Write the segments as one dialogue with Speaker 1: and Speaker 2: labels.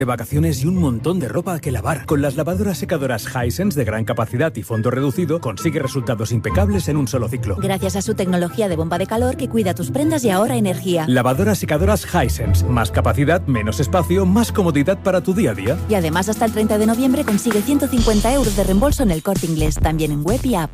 Speaker 1: de vacaciones y un montón de ropa que lavar. Con las lavadoras secadoras Hisense de gran capacidad y fondo reducido, consigue resultados impecables en un solo ciclo.
Speaker 2: Gracias a su tecnología de bomba de calor que cuida tus prendas y ahorra energía.
Speaker 1: Lavadoras secadoras Hisense. Más capacidad, menos espacio, más comodidad para tu día a día.
Speaker 2: Y además hasta el 30 de noviembre consigue 150 euros de reembolso en el Corte Inglés, también en web y app.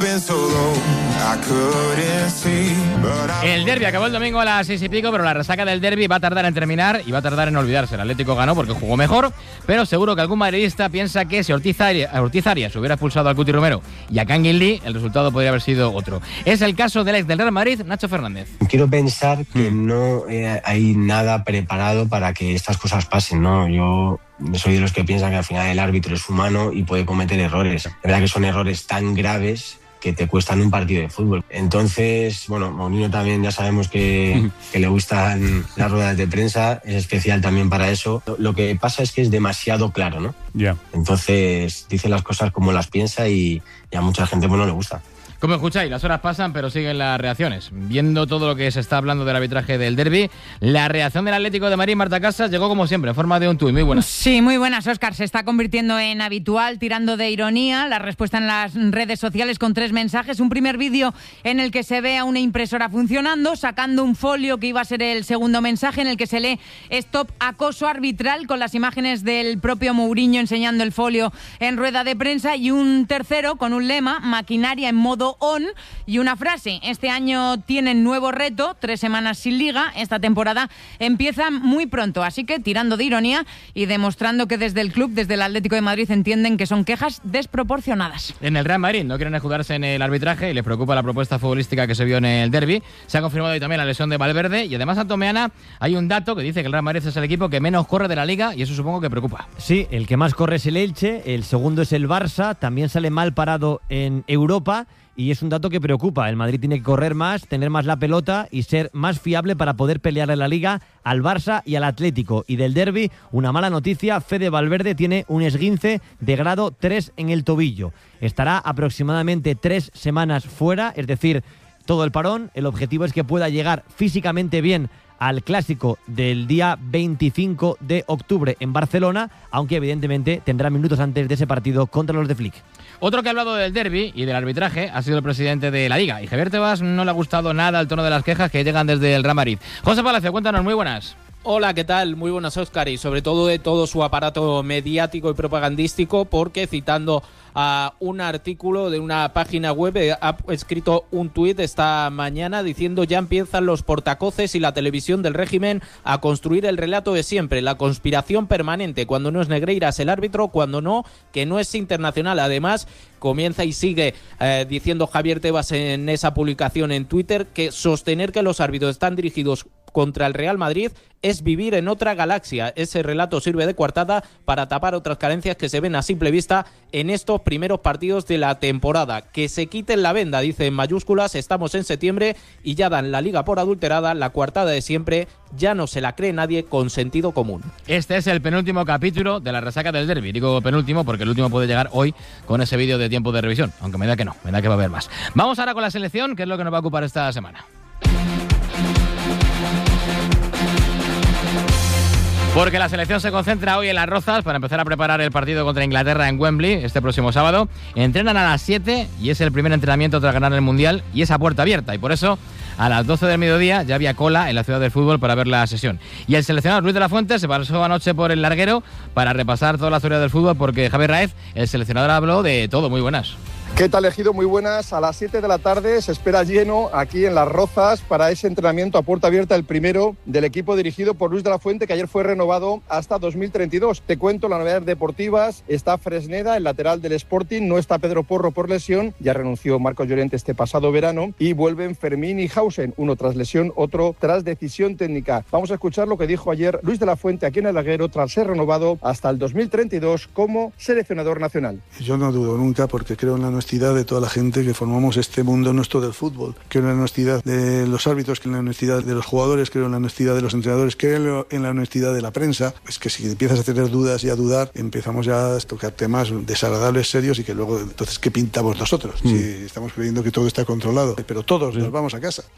Speaker 3: El derbi acabó el domingo a las 6 y pico, pero la resaca del derbi va a tardar en terminar y va a tardar en olvidarse. El Atlético ganó porque jugó mejor, pero seguro que algún madridista piensa que si Ortiz Arias hubiera expulsado al Cuti Romero y a Kangin Lee, el resultado podría haber sido otro. Es el caso del ex del Real Madrid, Nacho Fernández.
Speaker 4: Quiero pensar que no hay nada preparado para que estas cosas pasen, ¿no? Yo soy de los que piensan que al final el árbitro es humano y puede cometer errores. Es verdad que son errores tan graves que te cuestan un partido de fútbol. Entonces, bueno, Mourinho también ya sabemos que le gustan las ruedas de prensa, es especial también para eso. Lo que pasa es que es demasiado claro, ¿no? Entonces dice las cosas como las piensa y a mucha gente no le gusta.
Speaker 3: Como escucháis, las horas pasan, pero siguen las reacciones. Viendo todo lo que se está hablando del arbitraje del derbi, la reacción del Atlético de Madrid, Marta Casas, llegó como siempre, en forma de un tuit. Muy buenas.
Speaker 5: Sí, muy buenas, Óscar. Se está convirtiendo en habitual, tirando de ironía, la respuesta en las redes sociales con 3 mensajes. Un primer vídeo en el que se ve a una impresora funcionando, sacando un folio que iba a ser el segundo mensaje, en el que se lee "Stop acoso arbitral", con las imágenes del propio Mourinho enseñando el folio en rueda de prensa, y un tercero con un lema: "Maquinaria en modo on", y una frase: "Este año tienen nuevo reto, 3 semanas sin liga, esta temporada empieza muy pronto". Así que tirando de ironía y demostrando que desde el club, desde el Atlético de Madrid, entienden que son quejas desproporcionadas.
Speaker 3: En el Real Madrid no quieren escudarse en el arbitraje y les preocupa la propuesta futbolística que se vio en el derbi. Se ha confirmado hoy también la lesión de Valverde, y además, Antomeana, hay un dato que dice que el Real Madrid es el equipo que menos corre de la liga, y eso supongo que preocupa.
Speaker 6: Sí, el que más corre es el Elche, el segundo es el Barça, también sale mal parado en Europa. Y es un dato que preocupa. El Madrid tiene que correr más, tener más la pelota y ser más fiable para poder pelear en la Liga al Barça y al Atlético. Y del derbi, una mala noticia: Fede Valverde tiene un esguince de grado 3 en el tobillo. Estará aproximadamente 3 semanas fuera, es decir, todo el parón. El objetivo es que pueda llegar físicamente bien al clásico del día 25 de octubre en Barcelona, aunque evidentemente tendrá minutos antes de ese partido contra los de Flick.
Speaker 3: Otro que ha hablado del derbi y del arbitraje ha sido el presidente de la Liga, y Javier Tebas no le ha gustado nada el tono de las quejas que llegan desde el Real Madrid. José Palacio, cuéntanos, muy buenas.
Speaker 7: Hola, ¿qué tal? Muy buenas, Óscar, y sobre todo de todo su aparato mediático y propagandístico, porque citando a un artículo de una página web ha escrito un tuit esta mañana diciendo: "Ya empiezan los portacoces y la televisión del régimen a construir el relato de siempre, la conspiración permanente, cuando no es Negreiras el árbitro, cuando no, que no es internacional". Además, comienza y sigue diciendo Javier Tebas en esa publicación en Twitter que sostener que los árbitros están dirigidos contra el Real Madrid es vivir en otra galaxia. Ese relato sirve de coartada para tapar otras carencias que se ven a simple vista en estos primeros partidos de la temporada. Que se quiten la venda, dice en mayúsculas. Estamos en septiembre y ya dan la liga por adulterada, la coartada de siempre. Ya no se la cree nadie con sentido común.
Speaker 3: Este es el penúltimo capítulo de la resaca del derbi. Digo penúltimo porque el último puede llegar hoy con ese vídeo de tiempo de revisión, aunque me da que no, me da que va a haber más. Vamos ahora con la selección, que es lo que nos va a ocupar esta semana. Porque la selección se concentra hoy en Las Rozas para empezar a preparar el partido contra Inglaterra en Wembley este próximo sábado. Entrenan a las 7 y es el primer entrenamiento tras ganar el Mundial, y es a puerta abierta, y por eso a las 12 del mediodía ya había cola en la Ciudad del Fútbol para ver la sesión. Y el seleccionador Luis de la Fuente se pasó anoche por el larguero para repasar toda la historia del fútbol, porque Javier Raez, el seleccionador, habló de todo. Muy buenas.
Speaker 8: ¿Qué tal, Ejido? Muy buenas. A las 7 de la tarde se espera lleno aquí en Las Rozas para ese entrenamiento a puerta abierta, el primero del equipo dirigido por Luis de la Fuente, que ayer fue renovado hasta 2032. Te cuento las novedades deportivas. Está Fresneda, el lateral del Sporting, no está Pedro Porro por lesión, ya renunció Marcos Llorente este pasado verano, y vuelven Fermín y Hausen, uno tras lesión, otro tras decisión técnica. Vamos a escuchar lo que dijo ayer Luis de la Fuente aquí en el larguero tras ser renovado hasta el 2032 como seleccionador nacional.
Speaker 9: Yo no dudo nunca, porque creo en la honestidad de toda la gente que formamos este mundo nuestro del fútbol. Creo en la honestidad de los árbitros, creo en la honestidad de los jugadores, creo en la honestidad de los entrenadores, creo en la honestidad de la prensa. Es que si empiezas a tener dudas y a dudar, empezamos ya a tocar temas desagradables, serios, y que luego, entonces, ¿qué pintamos nosotros? Si estamos creyendo que todo está controlado, pero todos nos vamos a casa.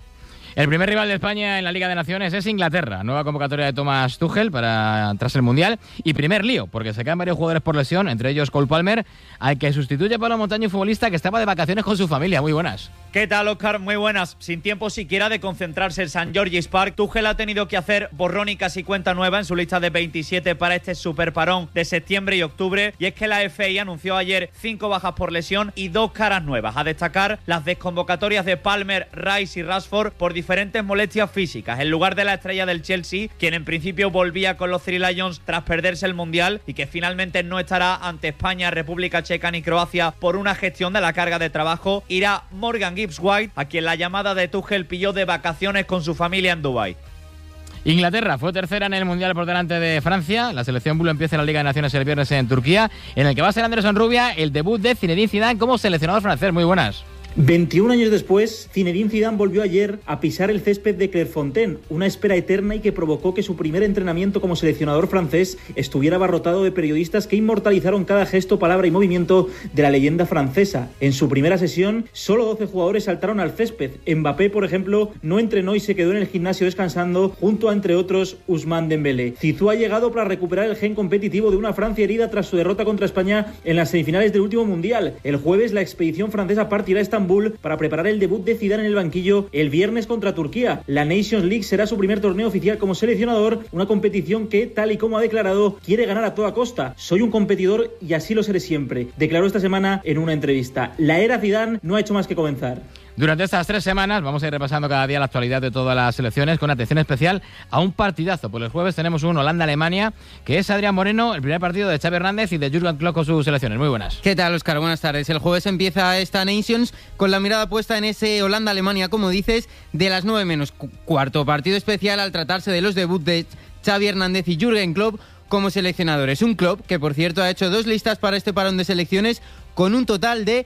Speaker 3: El primer rival de España en la Liga de Naciones es Inglaterra. Nueva convocatoria de Thomas Tuchel tras el Mundial. Y primer lío, porque se quedan varios jugadores por lesión, entre ellos Cole Palmer, al que sustituye Pablo Montaño, un futbolista que estaba de vacaciones con su familia. Muy buenas.
Speaker 10: ¿Qué tal, Óscar? Muy buenas. Sin tiempo siquiera de concentrarse en St. George's Park, Tuchel ha tenido que hacer borrón y casi cuenta nueva en su lista de 27 para este superparón de septiembre y octubre. Y es que la FA anunció ayer 5 bajas por lesión y 2 caras nuevas. A destacar las desconvocatorias de Palmer, Rice y Rashford por diferentes molestias físicas. En lugar de la estrella del Chelsea, quien en principio volvía con los Three Lions tras perderse el Mundial y que finalmente no estará ante España, República Checa ni Croacia por una gestión de la carga de trabajo, irá Morgan Gibbs-White, a quien la llamada de Tuchel pilló de vacaciones con su familia en Dubái.
Speaker 3: Inglaterra fue tercera en el Mundial por delante de Francia. La selección Blue empieza la Liga de Naciones el viernes en Turquía, en el que va a ser Anderson Rubia el debut de Zinedine Zidane como seleccionador francés. Muy buenas.
Speaker 11: 21 años después, Zinedine Zidane volvió ayer a pisar el césped de Clairefontaine, una espera eterna y que provocó que su primer entrenamiento como seleccionador francés estuviera abarrotado de periodistas que inmortalizaron cada gesto, palabra y movimiento de la leyenda francesa. En su primera sesión, solo 12 jugadores saltaron al césped. Mbappé, por ejemplo, no entrenó y se quedó en el gimnasio descansando junto a, entre otros, Ousmane Dembélé. Zizou ha llegado para recuperar el gen competitivo de una Francia herida tras su derrota contra España en las semifinales del último Mundial. El jueves, la expedición francesa partirá a Estambul para preparar el debut de Zidane en el banquillo el viernes contra Turquía. La Nations League será su primer torneo oficial como seleccionador, una competición que, tal y como ha declarado, quiere ganar a toda costa. Soy un competidor y así lo seré siempre, declaró esta semana en una entrevista. La era Zidane no ha hecho más que comenzar.
Speaker 3: Durante estas 3 semanas vamos a ir repasando cada día la actualidad de todas las selecciones con atención especial a un partidazo. Por el jueves tenemos un Holanda-Alemania, que es Adrián Moreno, el primer partido de Xavi Hernández y de Jürgen Klopp con sus selecciones. Muy buenas.
Speaker 12: ¿Qué tal, Óscar? Buenas tardes. El jueves empieza esta Nations con la mirada puesta en ese Holanda-Alemania, como dices, de las 9 menos cuarto. Partido especial al tratarse de los debuts de Xavi Hernández y Jürgen Klopp como seleccionadores. Un Klopp que, por cierto, ha hecho 2 listas para este parón de selecciones con un total de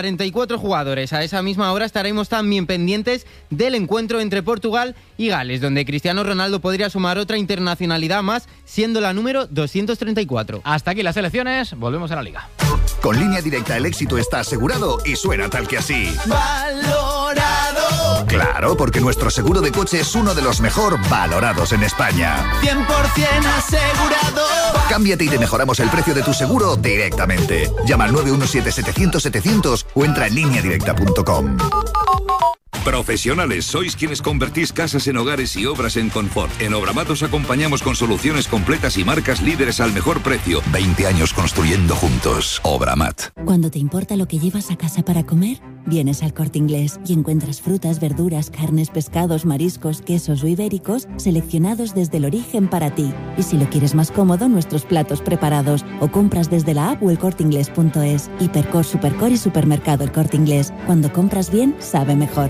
Speaker 12: 44 jugadores. A esa misma hora estaremos también pendientes del encuentro entre Portugal y Gales, donde Cristiano Ronaldo podría sumar otra internacionalidad más, siendo la número 234.
Speaker 3: Hasta aquí las selecciones, volvemos a la Liga.
Speaker 13: Con Línea Directa el éxito está asegurado y suena tal que así.
Speaker 14: ¡Valorado!
Speaker 13: Claro, porque nuestro seguro de coche es uno de los mejor valorados en España.
Speaker 14: 100% asegurado.
Speaker 13: Cámbiate y te mejoramos el precio de tu seguro directamente. Llama al 917-700-700 o entra en lineadirecta.com.
Speaker 15: Profesionales, sois quienes convertís casas en hogares y obras en confort. En Obramat os acompañamos con soluciones completas y marcas líderes al mejor precio.
Speaker 13: 20 años construyendo juntos. Obramat.
Speaker 2: Cuando te importa lo que llevas a casa para comer, vienes al Corte Inglés y encuentras frutas, verduras, carnes, pescados, mariscos, quesos o ibéricos seleccionados desde el origen para ti. Y si lo quieres más cómodo, nuestros platos preparados o compras desde la app o elcorteinglés.es. Hipercor, Supercor y Supermercado El Corte Inglés. Cuando compras bien, sabe mejor.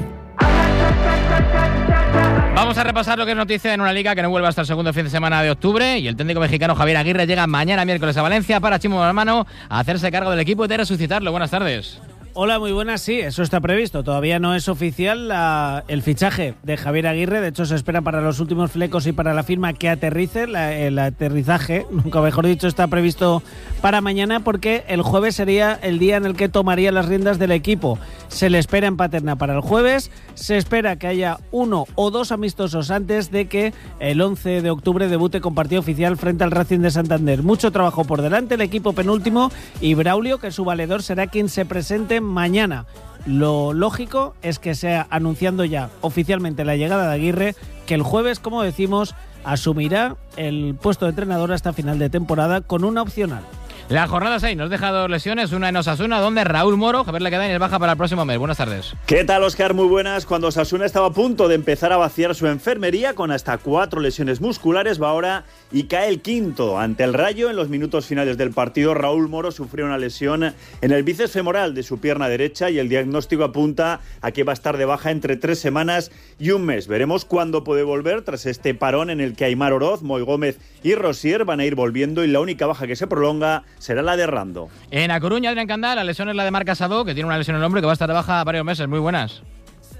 Speaker 3: Vamos a repasar lo que es noticia en una liga que no vuelve hasta el segundo fin de semana de octubre y el técnico mexicano Javier Aguirre llega mañana miércoles a Valencia para Chimo Hermano a hacerse cargo del equipo y de resucitarlo. Buenas tardes.
Speaker 16: Hola, muy buenas. Sí, eso está previsto. Todavía no es oficial el fichaje de Javier Aguirre. De hecho, se espera para los últimos flecos y para la firma que aterrice. El aterrizaje, nunca mejor dicho, está previsto para mañana porque el jueves sería el día en el que tomaría las riendas del equipo. Se le espera en Paterna para el jueves. Se espera que haya 1 o 2 amistosos antes de que el 11 de octubre debute con partido oficial frente al Racing de Santander. Mucho trabajo por delante. El equipo penúltimo y Braulio, que es su valedor, será quien se presente mañana. Lo lógico es que sea anunciando ya oficialmente la llegada de Aguirre, que el jueves, como decimos, asumirá el puesto de entrenador hasta final de temporada con una opcional.
Speaker 3: La jornada 6 nos deja 2 lesiones, una en Osasuna, donde Raúl Moro, Javier Lequedain, es baja para el próximo mes. Buenas tardes.
Speaker 17: ¿Qué tal, Óscar? Muy buenas. Cuando Osasuna estaba a punto de empezar a vaciar su enfermería con hasta 4 lesiones musculares, va ahora y cae el quinto ante el Rayo. En los minutos finales del partido, Raúl Moro sufrió una lesión en el bíceps femoral de su pierna derecha y el diagnóstico apunta a que va a estar de baja entre 3 semanas y un mes. Veremos cuándo puede volver tras este parón en el que Aimar Oroz, Moi Gómez y Rosier van a ir volviendo y la única baja que se prolonga será la de Rando.
Speaker 3: En A Coruña, Adrián Candá, la lesión es la de Marc Casado, que tiene una lesión en el hombro y que va a estar de baja varios meses. Muy buenas.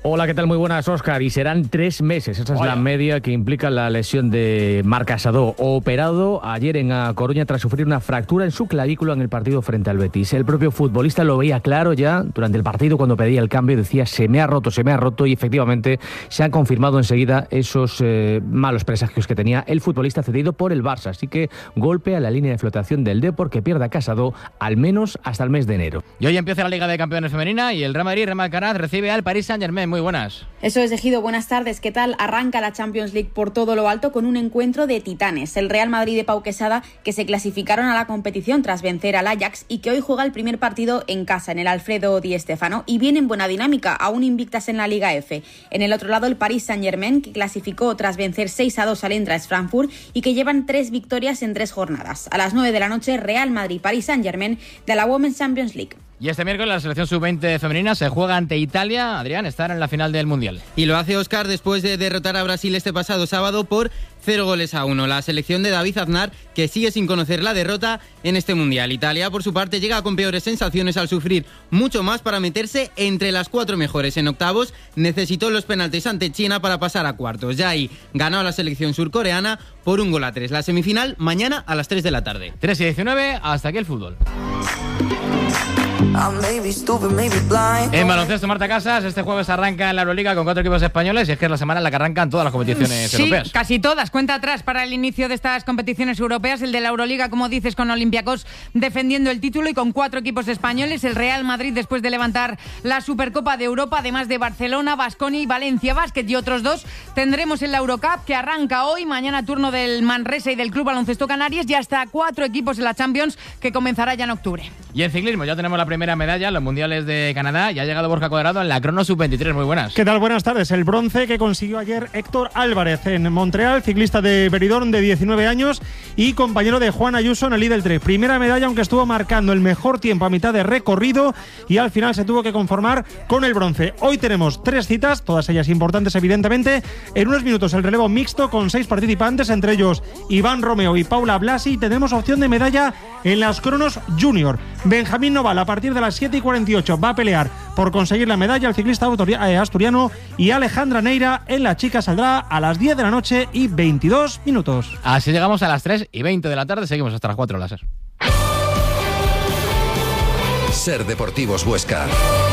Speaker 18: Hola, ¿qué tal? Muy buenas, Óscar. Y serán 3 meses. Esa es la media que implica la lesión de Marc Casado, operado ayer en A Coruña tras sufrir una fractura en su clavícula en el partido frente al Betis. El propio futbolista lo veía claro ya durante el partido cuando pedía el cambio. Decía, se me ha roto, y efectivamente se han confirmado enseguida esos malos presagios que tenía el futbolista cedido por el Barça. Así que golpe a la línea de flotación del Depor, que pierda a Casado al menos hasta el mes de enero.
Speaker 3: Y hoy empieza la Liga de Campeones femenina y el Real Madrid, Real Alcaraz, recibe al Paris Saint-Germain. Muy buenas.
Speaker 19: Eso es, Ejido, buenas tardes. ¿Qué tal? Arranca la Champions League por todo lo alto con un encuentro de titanes. El Real Madrid de Pau Quesada, que se clasificaron a la competición tras vencer al Ajax y que hoy juega el primer partido en casa, en el Alfredo Di Stéfano, y viene en buena dinámica, aún invictas en la Liga F. En el otro lado, el Paris Saint-Germain, que clasificó tras vencer 6-2 al Eintracht Frankfurt y que llevan 3 victorias en 3 jornadas. A las 9 de la noche, Real Madrid-Paris Saint-Germain de la Women's Champions League.
Speaker 3: Y este miércoles la selección sub-20 femenina se juega ante Italia. Adrián, estar en la final del Mundial.
Speaker 12: Y lo hace Óscar después de derrotar a Brasil este pasado sábado por 0-1. La selección de David Aznar, que sigue sin conocer la derrota en este Mundial. Italia, por su parte, llega con peores sensaciones al sufrir mucho más para meterse entre las 4 mejores. En octavos necesitó los penaltis ante China para pasar a cuartos. Ya ahí ganó a la selección surcoreana por 1-3. La semifinal mañana a las 3 de la tarde.
Speaker 3: 3:19, hasta aquí el fútbol. En baloncesto, Marta Casas, este jueves arranca en la Euroliga con 4 equipos españoles y es que es la semana en la que arrancan todas las competiciones europeas.
Speaker 5: Sí, casi todas. Cuenta atrás para el inicio de estas competiciones europeas. El de la Euroliga, como dices, con Olympiacos defendiendo el título y con 4 equipos españoles. El Real Madrid después de levantar la Supercopa de Europa, además de Barcelona, Baskonia y Valencia Basket y otros 2. Tendremos en la Eurocup, que arranca hoy, mañana turno del Manresa y del Club Baloncesto Canarias, y hasta 4 equipos en la Champions, que comenzará ya en octubre.
Speaker 3: Y en ciclismo ya tenemos la primera medalla en los mundiales de Canadá y ha llegado Borja Cuadrado en la crono sub-23. Muy buenas.
Speaker 20: ¿Qué tal? Buenas tardes. El bronce que consiguió ayer Héctor Álvarez en Montreal, ciclista de Benidorm de 19 años y compañero de Juan Ayuso en el Lidl 3. Primera medalla, aunque estuvo marcando el mejor tiempo a mitad de recorrido y al final se tuvo que conformar con el bronce. Hoy tenemos 3 citas, todas ellas importantes evidentemente. En unos minutos el relevo mixto con 6 participantes, entre ellos Iván Romeo y Paula Blasi. Tenemos opción de medalla en las cronos junior. Benjamín Noval, a partir de las 7:48, va a pelear por conseguir la medalla. El ciclista asturiano, y Alejandra Neira en la chica saldrá a las 10 de la noche y 22 minutos.
Speaker 3: Así llegamos a las 3:20 de la tarde. Seguimos hasta las 4 láser.
Speaker 13: Ser Deportivos Huesca.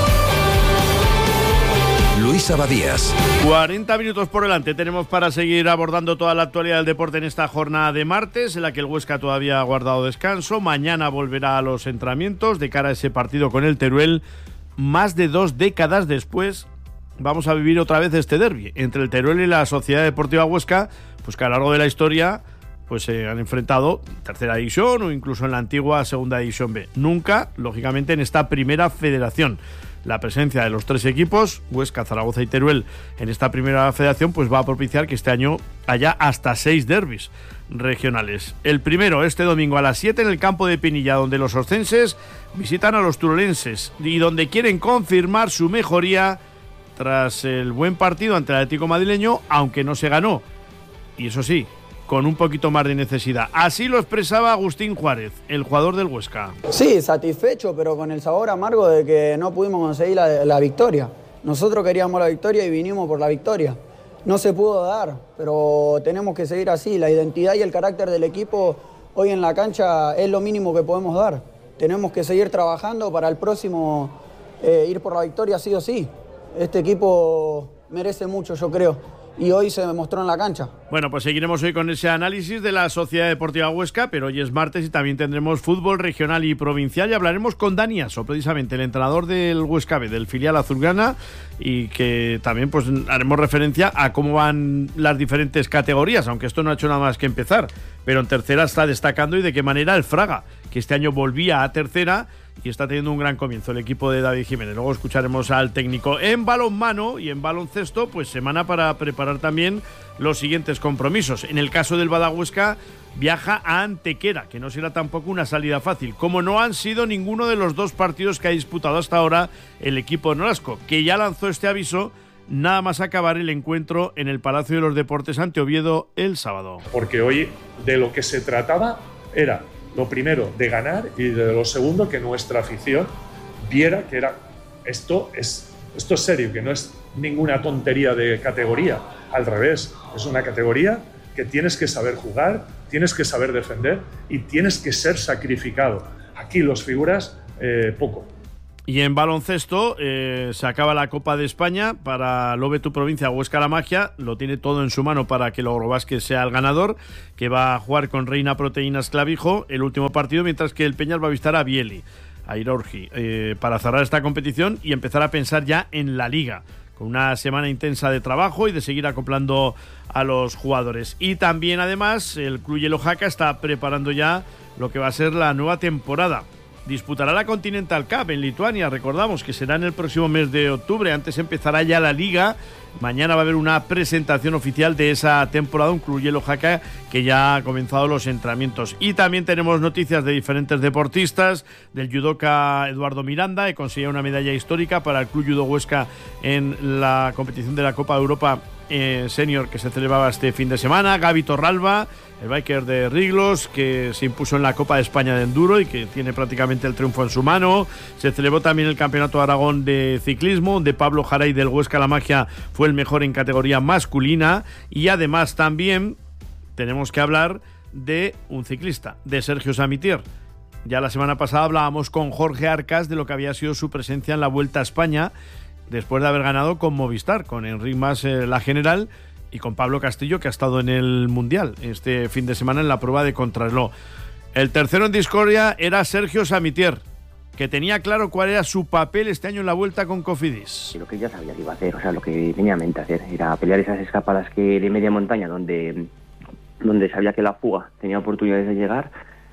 Speaker 13: Luis Abadías.
Speaker 21: 40 minutos por delante tenemos para seguir abordando toda la actualidad del deporte en esta jornada de martes, en la que el Huesca todavía ha guardado descanso. Mañana volverá a los entrenamientos de cara a ese partido con el Teruel. Más de 2 décadas después vamos a vivir otra vez este derbi entre el Teruel y la Sociedad Deportiva Huesca, pues que a lo largo de la historia pues se han enfrentado en tercera división o incluso en la antigua segunda división B. Nunca, lógicamente, en esta primera federación. La presencia de los 3 equipos, Huesca, Zaragoza y Teruel, en esta primera federación, pues va a propiciar que este año haya hasta 6 derbis regionales. El primero, este domingo a las 7 en el campo de Pinilla, donde los oscenses visitan a los turolenses y donde quieren confirmar su mejoría tras el buen partido ante el Atlético madrileño, aunque no se ganó. Y eso sí, con un poquito más de necesidad. Así lo expresaba Agustín Juárez, el jugador del Huesca.
Speaker 22: Sí, satisfecho, pero con el sabor amargo de que no pudimos conseguir la victoria. Nosotros queríamos la victoria y vinimos por la victoria. No se pudo dar, pero tenemos que seguir así. La identidad y el carácter del equipo hoy en la cancha es lo mínimo que podemos dar. Tenemos que seguir trabajando para el próximo ir por la victoria sí o sí. Este equipo merece mucho, yo creo. Y hoy se demostró en la cancha.
Speaker 21: Bueno, pues seguiremos hoy con ese análisis de la Sociedad Deportiva Huesca, pero hoy es martes y también tendremos fútbol regional y provincial y hablaremos con Dani Aso, precisamente el entrenador del Huesca B, del filial azulgrana, y que también pues haremos referencia a cómo van las diferentes categorías, aunque esto no ha hecho nada más que empezar, pero en tercera está destacando y de qué manera el Fraga, que este año volvía a tercera y está teniendo un gran comienzo el equipo de David Jiménez. Luego escucharemos al técnico. En balonmano y en baloncesto, pues semana para preparar también los siguientes compromisos. En el caso del Badahuesca, viaja a Antequera, que no será tampoco una salida fácil, como no han sido ninguno de los 2 partidos que ha disputado hasta ahora el equipo de Nolasco, que ya lanzó este aviso nada más acabar el encuentro en el Palacio de los Deportes ante Oviedo el sábado.
Speaker 23: Porque hoy de lo que se trataba era, lo primero, de ganar, y de lo segundo, que nuestra afición viera que esto es serio, que no es ninguna tontería de categoría. Al revés, es una categoría que tienes que saber jugar, tienes que saber defender y tienes que ser sacrificado. Aquí los figuras, poco.
Speaker 21: Y en baloncesto se acaba la Copa de España para Lobe tu provincia, Huesca La Magia. Lo tiene todo en su mano para que Logro Vázquez sea el ganador, que va a jugar con Reina Proteínas Clavijo el último partido, mientras que el Peñas va a visitar a Bieli, a Irorgi, para cerrar esta competición y empezar a pensar ya en la Liga, con una semana intensa de trabajo y de seguir acoplando a los jugadores. Y también, además, el Club Hielo Jaca está preparando ya lo que va a ser la nueva temporada. Disputará la Continental Cup en Lituania, recordamos que será en el próximo mes de octubre. Antes empezará ya la Liga. Mañana va a haber una presentación oficial de esa temporada, un Club Hielo Jaca que ya ha comenzado los entrenamientos. Y también tenemos noticias de diferentes deportistas, del judoka Eduardo Miranda, que consiguió una medalla histórica para el Club Judo Huesca en la competición de la Copa de Europa Senior que se celebraba este fin de semana. Gaby Torralba, el biker de Riglos, que se impuso en la Copa de España de Enduro y que tiene prácticamente el triunfo en su mano. Se celebró también el Campeonato de Aragón de Ciclismo, donde Pablo Jaray del Huesca La Magia fue el mejor en categoría masculina. Y además también tenemos que hablar de un ciclista, de Sergio Samitier. Ya la semana pasada hablábamos con Jorge Arcas de lo que había sido su presencia en la Vuelta a España, después de haber ganado con Movistar, con Enric Mas la general, y con Pablo Castillo, que ha estado en el Mundial este fin de semana en la prueba de contrarreloj. El tercero en discordia era Sergio Samitier, que tenía claro cuál era su papel este año en la Vuelta con Cofidis.
Speaker 1: Lo que ya sabía que iba a hacer, o sea, lo que tenía en mente hacer, era pelear esas escapadas que de media montaña, donde sabía que la fuga tenía oportunidades de llegar.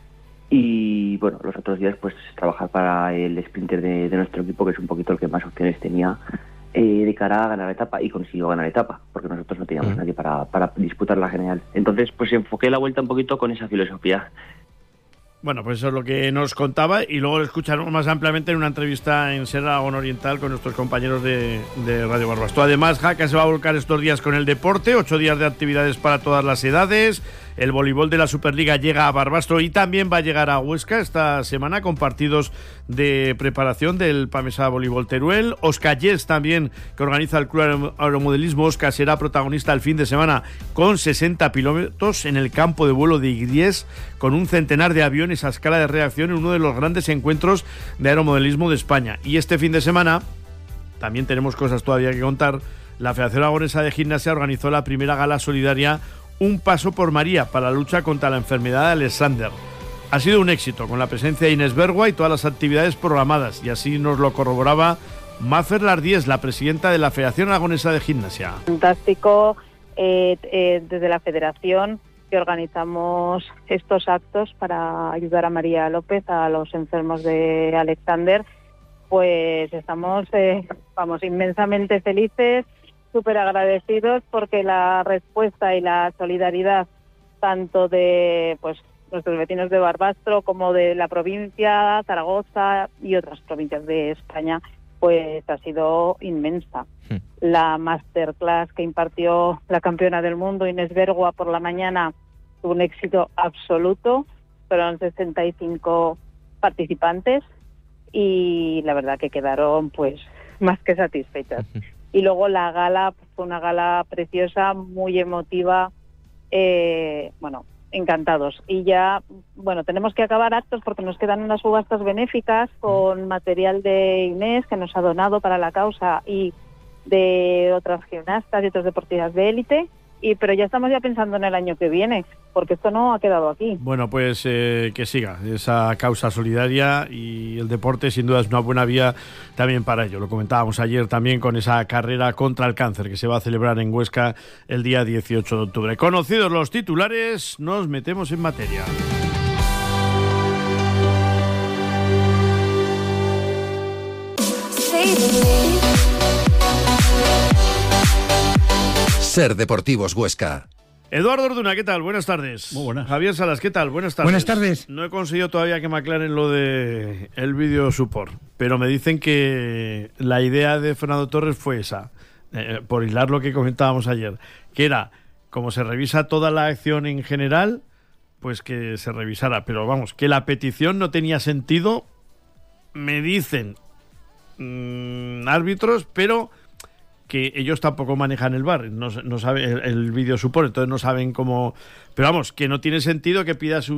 Speaker 1: Y bueno, los otros días pues trabajar para el sprinter de nuestro equipo, que es un poquito el que más opciones tenía de cara a ganar la etapa, y consiguió ganar la etapa, porque nosotros no teníamos nadie para disputar la general. Entonces pues enfoqué la Vuelta un poquito con esa filosofía.
Speaker 21: Bueno, pues eso es lo que nos contaba, y luego lo escucharemos más ampliamente en una entrevista en Ser Aragón Oriental con nuestros compañeros de Radio Barbastro. Además, Jaca se va a volcar estos días con el deporte, 8 días de actividades para todas las edades. El voleibol de la Superliga llega a Barbastro y también va a llegar a Huesca esta semana con partidos de preparación del Pamesa Voleibol Teruel. Oscar Yes también, que organiza el Club Aeromodelismo Oscar, será protagonista el fin de semana con 60 pilotos en el campo de vuelo de Igries, con un centenar de aviones a escala de reacción en uno de los grandes encuentros de aeromodelismo de España. Y este fin de semana también tenemos cosas todavía que contar. La Federación Aragonesa de Gimnasia organizó la primera gala solidaria Un Paso por María para la lucha contra la enfermedad de Alexander. Ha sido un éxito, con la presencia de Inés Bergua y todas las actividades programadas, y así nos lo corroboraba Mafer Lardíez, la presidenta de la Federación Aragonesa de Gimnasia.
Speaker 4: Fantástico, desde la Federación, que organizamos estos actos para ayudar a María López, a los enfermos de Alexander, pues estamos inmensamente felices, súper agradecidos, porque la respuesta y la solidaridad tanto de pues nuestros vecinos de Barbastro como de la provincia, Zaragoza y otras provincias de España, pues ha sido inmensa. La masterclass que impartió la campeona del mundo, Inés Bergua, por la mañana, tuvo un éxito absoluto. Fueron 65 participantes y la verdad que quedaron pues más que satisfechas. Y luego la gala fue una gala preciosa, muy emotiva, encantados. Y ya, tenemos que acabar actos porque nos quedan unas subastas benéficas con material de Inés, que nos ha donado para la causa, y de otras gimnastas y otras deportistas de élite. Pero ya estamos pensando en el año que viene, porque esto no ha quedado aquí.
Speaker 21: Bueno, pues que siga esa causa solidaria, y el deporte sin duda es una buena vía también para ello. Lo comentábamos ayer también con esa carrera contra el cáncer que se va a celebrar en Huesca el día 18 de octubre. Conocidos los titulares, nos metemos en materia.
Speaker 13: Ser Deportivos Huesca.
Speaker 21: Eduardo Orduna, ¿qué tal? Buenas tardes.
Speaker 6: Muy buenas.
Speaker 21: Javier Salas, ¿qué tal? Buenas tardes.
Speaker 6: Buenas tardes.
Speaker 21: No he conseguido todavía que me aclaren lo de el video support, pero me dicen que la idea de Fernando Torres fue esa, por hilar lo que comentábamos ayer, que era, como se revisa toda la acción en general, pues que se revisara, pero vamos, que la petición no tenía sentido, me dicen árbitros, pero que ellos tampoco manejan el VAR, no saben el vídeo support, entonces no saben cómo... Pero vamos, que no tiene sentido que pidas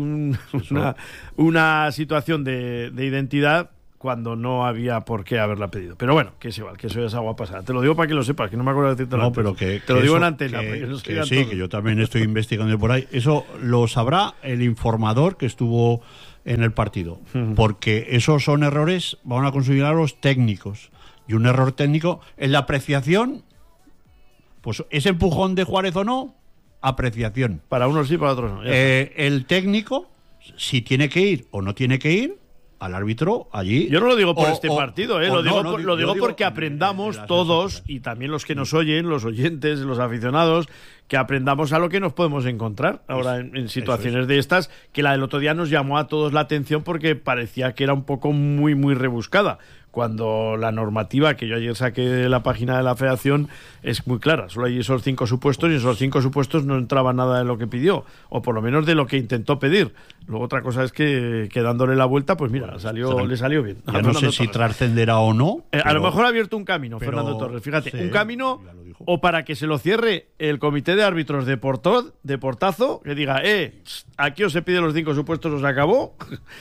Speaker 21: una situación de identidad cuando no había por qué haberla pedido. Pero bueno, que es igual, que eso es agua pasada. Te lo digo para que lo sepas, que no me acuerdo de decirte antes.
Speaker 6: Pero que
Speaker 21: te lo digo
Speaker 6: eso,
Speaker 21: en antena.
Speaker 6: Que yo también estoy investigando por ahí. Eso lo sabrá el informador que estuvo en el partido. Porque esos son errores, van a considerar los técnicos. Y un error técnico en la apreciación, pues ese empujón de Juárez o no, apreciación.
Speaker 21: Para unos sí, para otros no.
Speaker 6: El técnico, si tiene que ir o no tiene que ir, al árbitro allí.
Speaker 21: Yo no lo digo por este partido, lo digo porque aprendamos todos, y también los que nos oyen, los oyentes, los aficionados, que aprendamos a lo que nos podemos encontrar ahora en situaciones de estas, que la del otro día nos llamó a todos la atención porque parecía que era un poco muy, muy rebuscada, cuando la normativa que yo ayer saqué de la página de la Federación es muy clara. Solo hay esos 5 supuestos y en esos 5 supuestos no entraba nada de lo que pidió, o por lo menos de lo que intentó pedir. Luego otra cosa es que dándole la vuelta, pues mira, le salió bien.
Speaker 6: Ya no sé si trascenderá o no.
Speaker 21: A lo mejor ha abierto un camino, Fernando Torres. Fíjate, un camino o para que se lo cierre el comité de árbitros de Portazo, que diga, aquí os se pide los 5 supuestos, os acabó.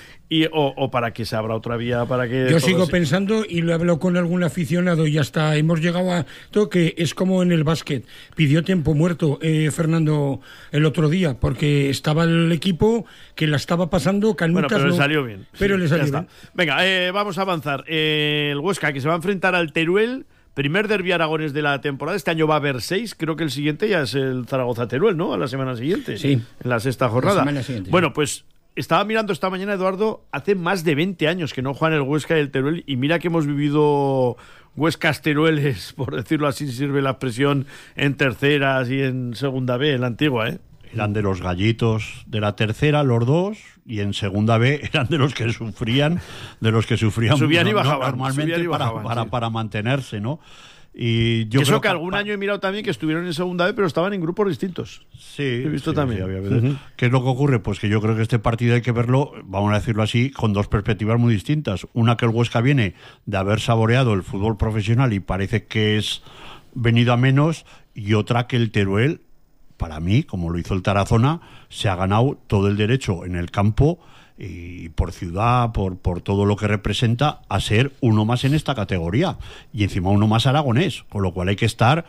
Speaker 21: O para que se abra otra vía para que...
Speaker 7: Yo sigo pensando, y lo he hablado con algún aficionado y hasta hemos llegado a todo, que es como en el básquet. Pidió tiempo muerto Fernando el otro día, porque estaba el equipo que la estaba pasando canutas.
Speaker 21: Bueno, pero le salió bien.
Speaker 7: Pero le salió bien.
Speaker 21: Venga, vamos a avanzar. El Huesca, que se va a enfrentar al Teruel, primer derbi aragonés de la temporada. Este año va a haber 6, creo que el siguiente ya es el Zaragoza-Teruel, ¿no? A la semana siguiente.
Speaker 7: Sí.
Speaker 21: En la sexta jornada.
Speaker 7: La semana siguiente.
Speaker 21: Bueno, pues... Estaba mirando esta mañana, Eduardo, hace más de 20 años que no juegan el Huesca y el Teruel, y mira que hemos vivido Huescas-Terueles, por decirlo así, sirve la expresión, en terceras y en segunda B, en la antigua, ¿eh?
Speaker 6: Eran de los gallitos de la tercera, los dos, y en segunda B eran de los que sufrían
Speaker 21: subían y bajaban,
Speaker 6: normalmente para mantenerse, ¿no? Y
Speaker 21: yo creo que algún año he mirado también que estuvieron en segunda B, pero estaban en grupos distintos.
Speaker 6: Sí,
Speaker 21: he visto también.
Speaker 6: Sí, ¿Qué es lo que ocurre? Pues que yo creo que este partido hay que verlo, vamos a decirlo así, con dos perspectivas muy distintas. Una, que el Huesca viene de haber saboreado el fútbol profesional y parece que es venido a menos, y otra, que el Teruel, para mí, como lo hizo el Tarazona, se ha ganado todo el derecho en el campo y por ciudad, por todo lo que representa, a ser uno más en esta categoría, y encima uno más aragonés, con lo cual hay que estar,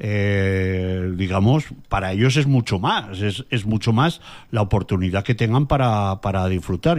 Speaker 6: digamos, para ellos es mucho más, es mucho más la oportunidad que tengan para disfrutar,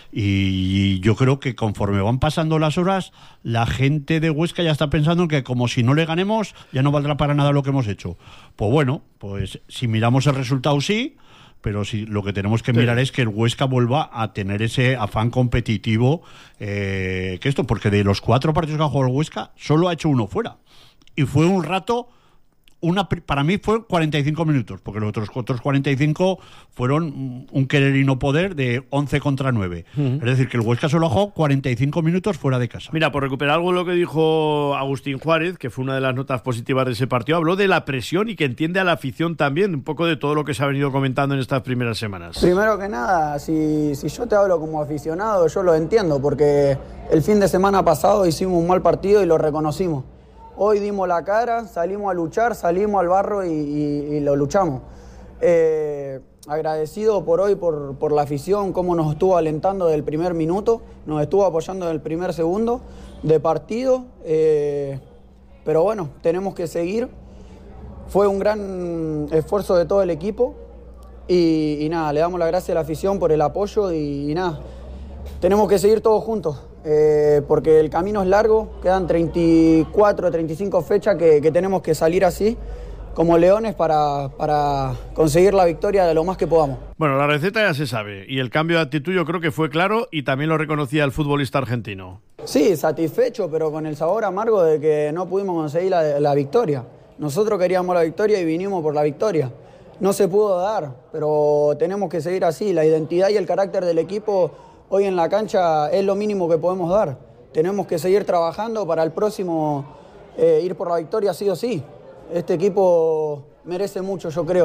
Speaker 6: y yo creo que conforme van pasando las horas, la gente de Huesca ya está pensando que como si no le ganemos, ya no valdrá para nada lo que hemos hecho. Pues bueno, pues si miramos el resultado sí, pero sí, lo que tenemos que mirar es que el Huesca vuelva a tener ese afán competitivo, porque de los 4 partidos que ha jugado el Huesca, solo ha hecho uno fuera. Y fue un rato, para mí fue 45 minutos, porque los otros 45 fueron un querer y no poder de 11 contra 9. Es decir, que el Huesca solo ha jugado 45 minutos fuera de casa.
Speaker 21: Mira, por recuperar algo de lo que dijo Agustín Juárez, que fue una de las notas positivas de ese partido, habló de la presión y que entiende a la afición también, un poco de todo lo que se ha venido comentando en estas primeras semanas.
Speaker 22: Primero que nada, si yo te hablo como aficionado, yo lo entiendo, porque el fin de semana pasado hicimos un mal partido y lo reconocimos. Hoy dimos la cara, salimos a luchar, salimos al barro y lo luchamos. Agradecido por hoy, por la afición, cómo nos estuvo alentando desde el primer minuto, nos estuvo apoyando en el primer segundo de partido. Pero bueno, tenemos que seguir. Fue un gran esfuerzo de todo el equipo y nada, le damos las gracias a la afición por el apoyo y nada, tenemos que seguir todos juntos. Porque el camino es largo, quedan 34, 35 fechas que tenemos que salir así, como leones, para conseguir la victoria de lo más que podamos.
Speaker 21: Bueno, la receta ya se sabe, y el cambio de actitud yo creo que fue claro, y también lo reconocía el futbolista argentino.
Speaker 22: Sí, satisfecho, pero con el sabor amargo de que no pudimos conseguir la victoria. Nosotros queríamos la victoria y vinimos por la victoria. No se pudo dar, pero tenemos que seguir así. La identidad y el carácter del equipo hoy en la cancha es lo mínimo que podemos dar. Tenemos que seguir trabajando para el próximo ir por la victoria sí o sí. Este equipo merece mucho, yo creo.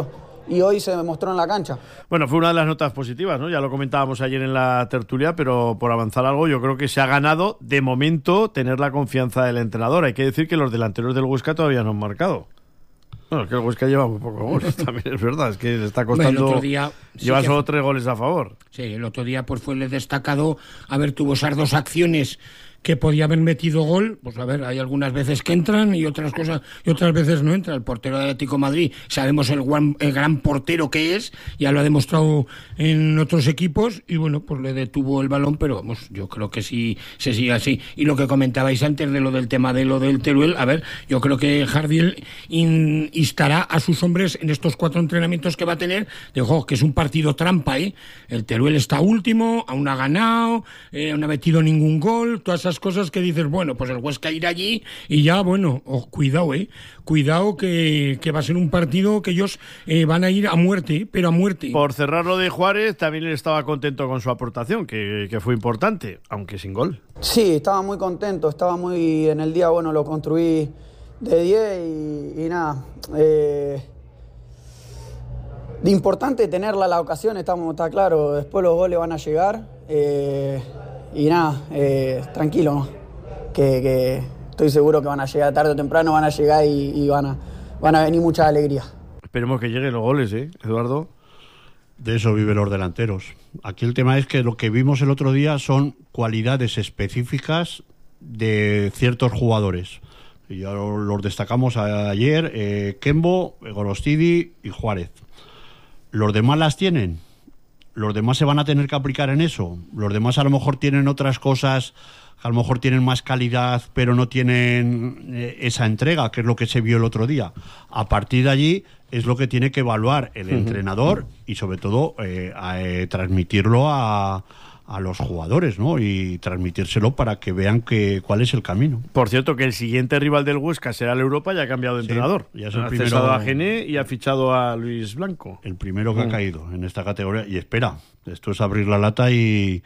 Speaker 22: y hoy se demostró en la cancha.
Speaker 21: Bueno, fue una de las notas positivas, ¿no? Ya lo comentábamos ayer en la tertulia, pero por avanzar algo, yo creo que se ha ganado, de momento, tener la confianza del entrenador. Hay que decir que los delanteros del Huesca todavía no han marcado. Bueno, es que el Huesca lleva muy pocos goles, también es verdad, es que le está costando...
Speaker 7: Bueno, el otro día
Speaker 21: lleva solo 3 goles a favor.
Speaker 7: Sí, el otro día pues fue el destacado, tuvo esas 2 acciones que podía haber metido gol, pues a ver, hay algunas veces que entran y otras veces no entra. El portero de Atlético de Madrid, sabemos el gran portero que es, ya lo ha demostrado en otros equipos, y bueno, pues le detuvo el balón, pero vamos, yo creo que sí se sigue así. Y lo que comentabais antes de lo del tema de lo del Teruel, a ver, yo creo que Jardiel instará a sus hombres en estos 4 entrenamientos que va a tener, de ojo, que es un partido trampa, el Teruel está último, aún ha ganado, no ha metido ningún gol, todas esas cosas que dices, bueno, pues el Huesca irá allí y ya, bueno, cuidado que va a ser un partido que ellos van a ir a muerte, pero a muerte.
Speaker 21: Por cerrar lo de Juárez, también él estaba contento con su aportación, que fue importante, aunque sin gol.
Speaker 22: Sí, estaba muy contento, estaba muy en el día, bueno, lo construí de 10 y nada. De importante tenerla la ocasión, está claro, después los goles van a llegar. Y nada, tranquilo, ¿no? Que estoy seguro que van a llegar tarde o temprano, van a llegar y van a venir mucha alegría.
Speaker 21: Esperemos que lleguen los goles, Eduardo.
Speaker 6: De eso viven los delanteros. Aquí el tema es que lo que vimos el otro día son cualidades específicas de ciertos jugadores. Y ya los destacamos ayer, Kembo, Gorostidi y Juárez. ¿Los demás las tienen? ¿Los demás se van a tener que aplicar en eso? ¿Los demás a lo mejor tienen otras cosas, a lo mejor tienen más calidad, pero no tienen esa entrega, que es lo que se vio el otro día? A partir de allí es lo que tiene que evaluar el entrenador y sobre todo transmitirlo a los jugadores, ¿no? Y transmitírselo para que vean cuál es el camino.
Speaker 21: Por cierto, que el siguiente rival del Huesca será el Europa, ya ha cambiado de entrenador.
Speaker 6: Ya
Speaker 21: ha cesado a Gené y ha fichado a Luis Blanco.
Speaker 6: El primero que ha caído en esta categoría. Y espera, esto es abrir la lata y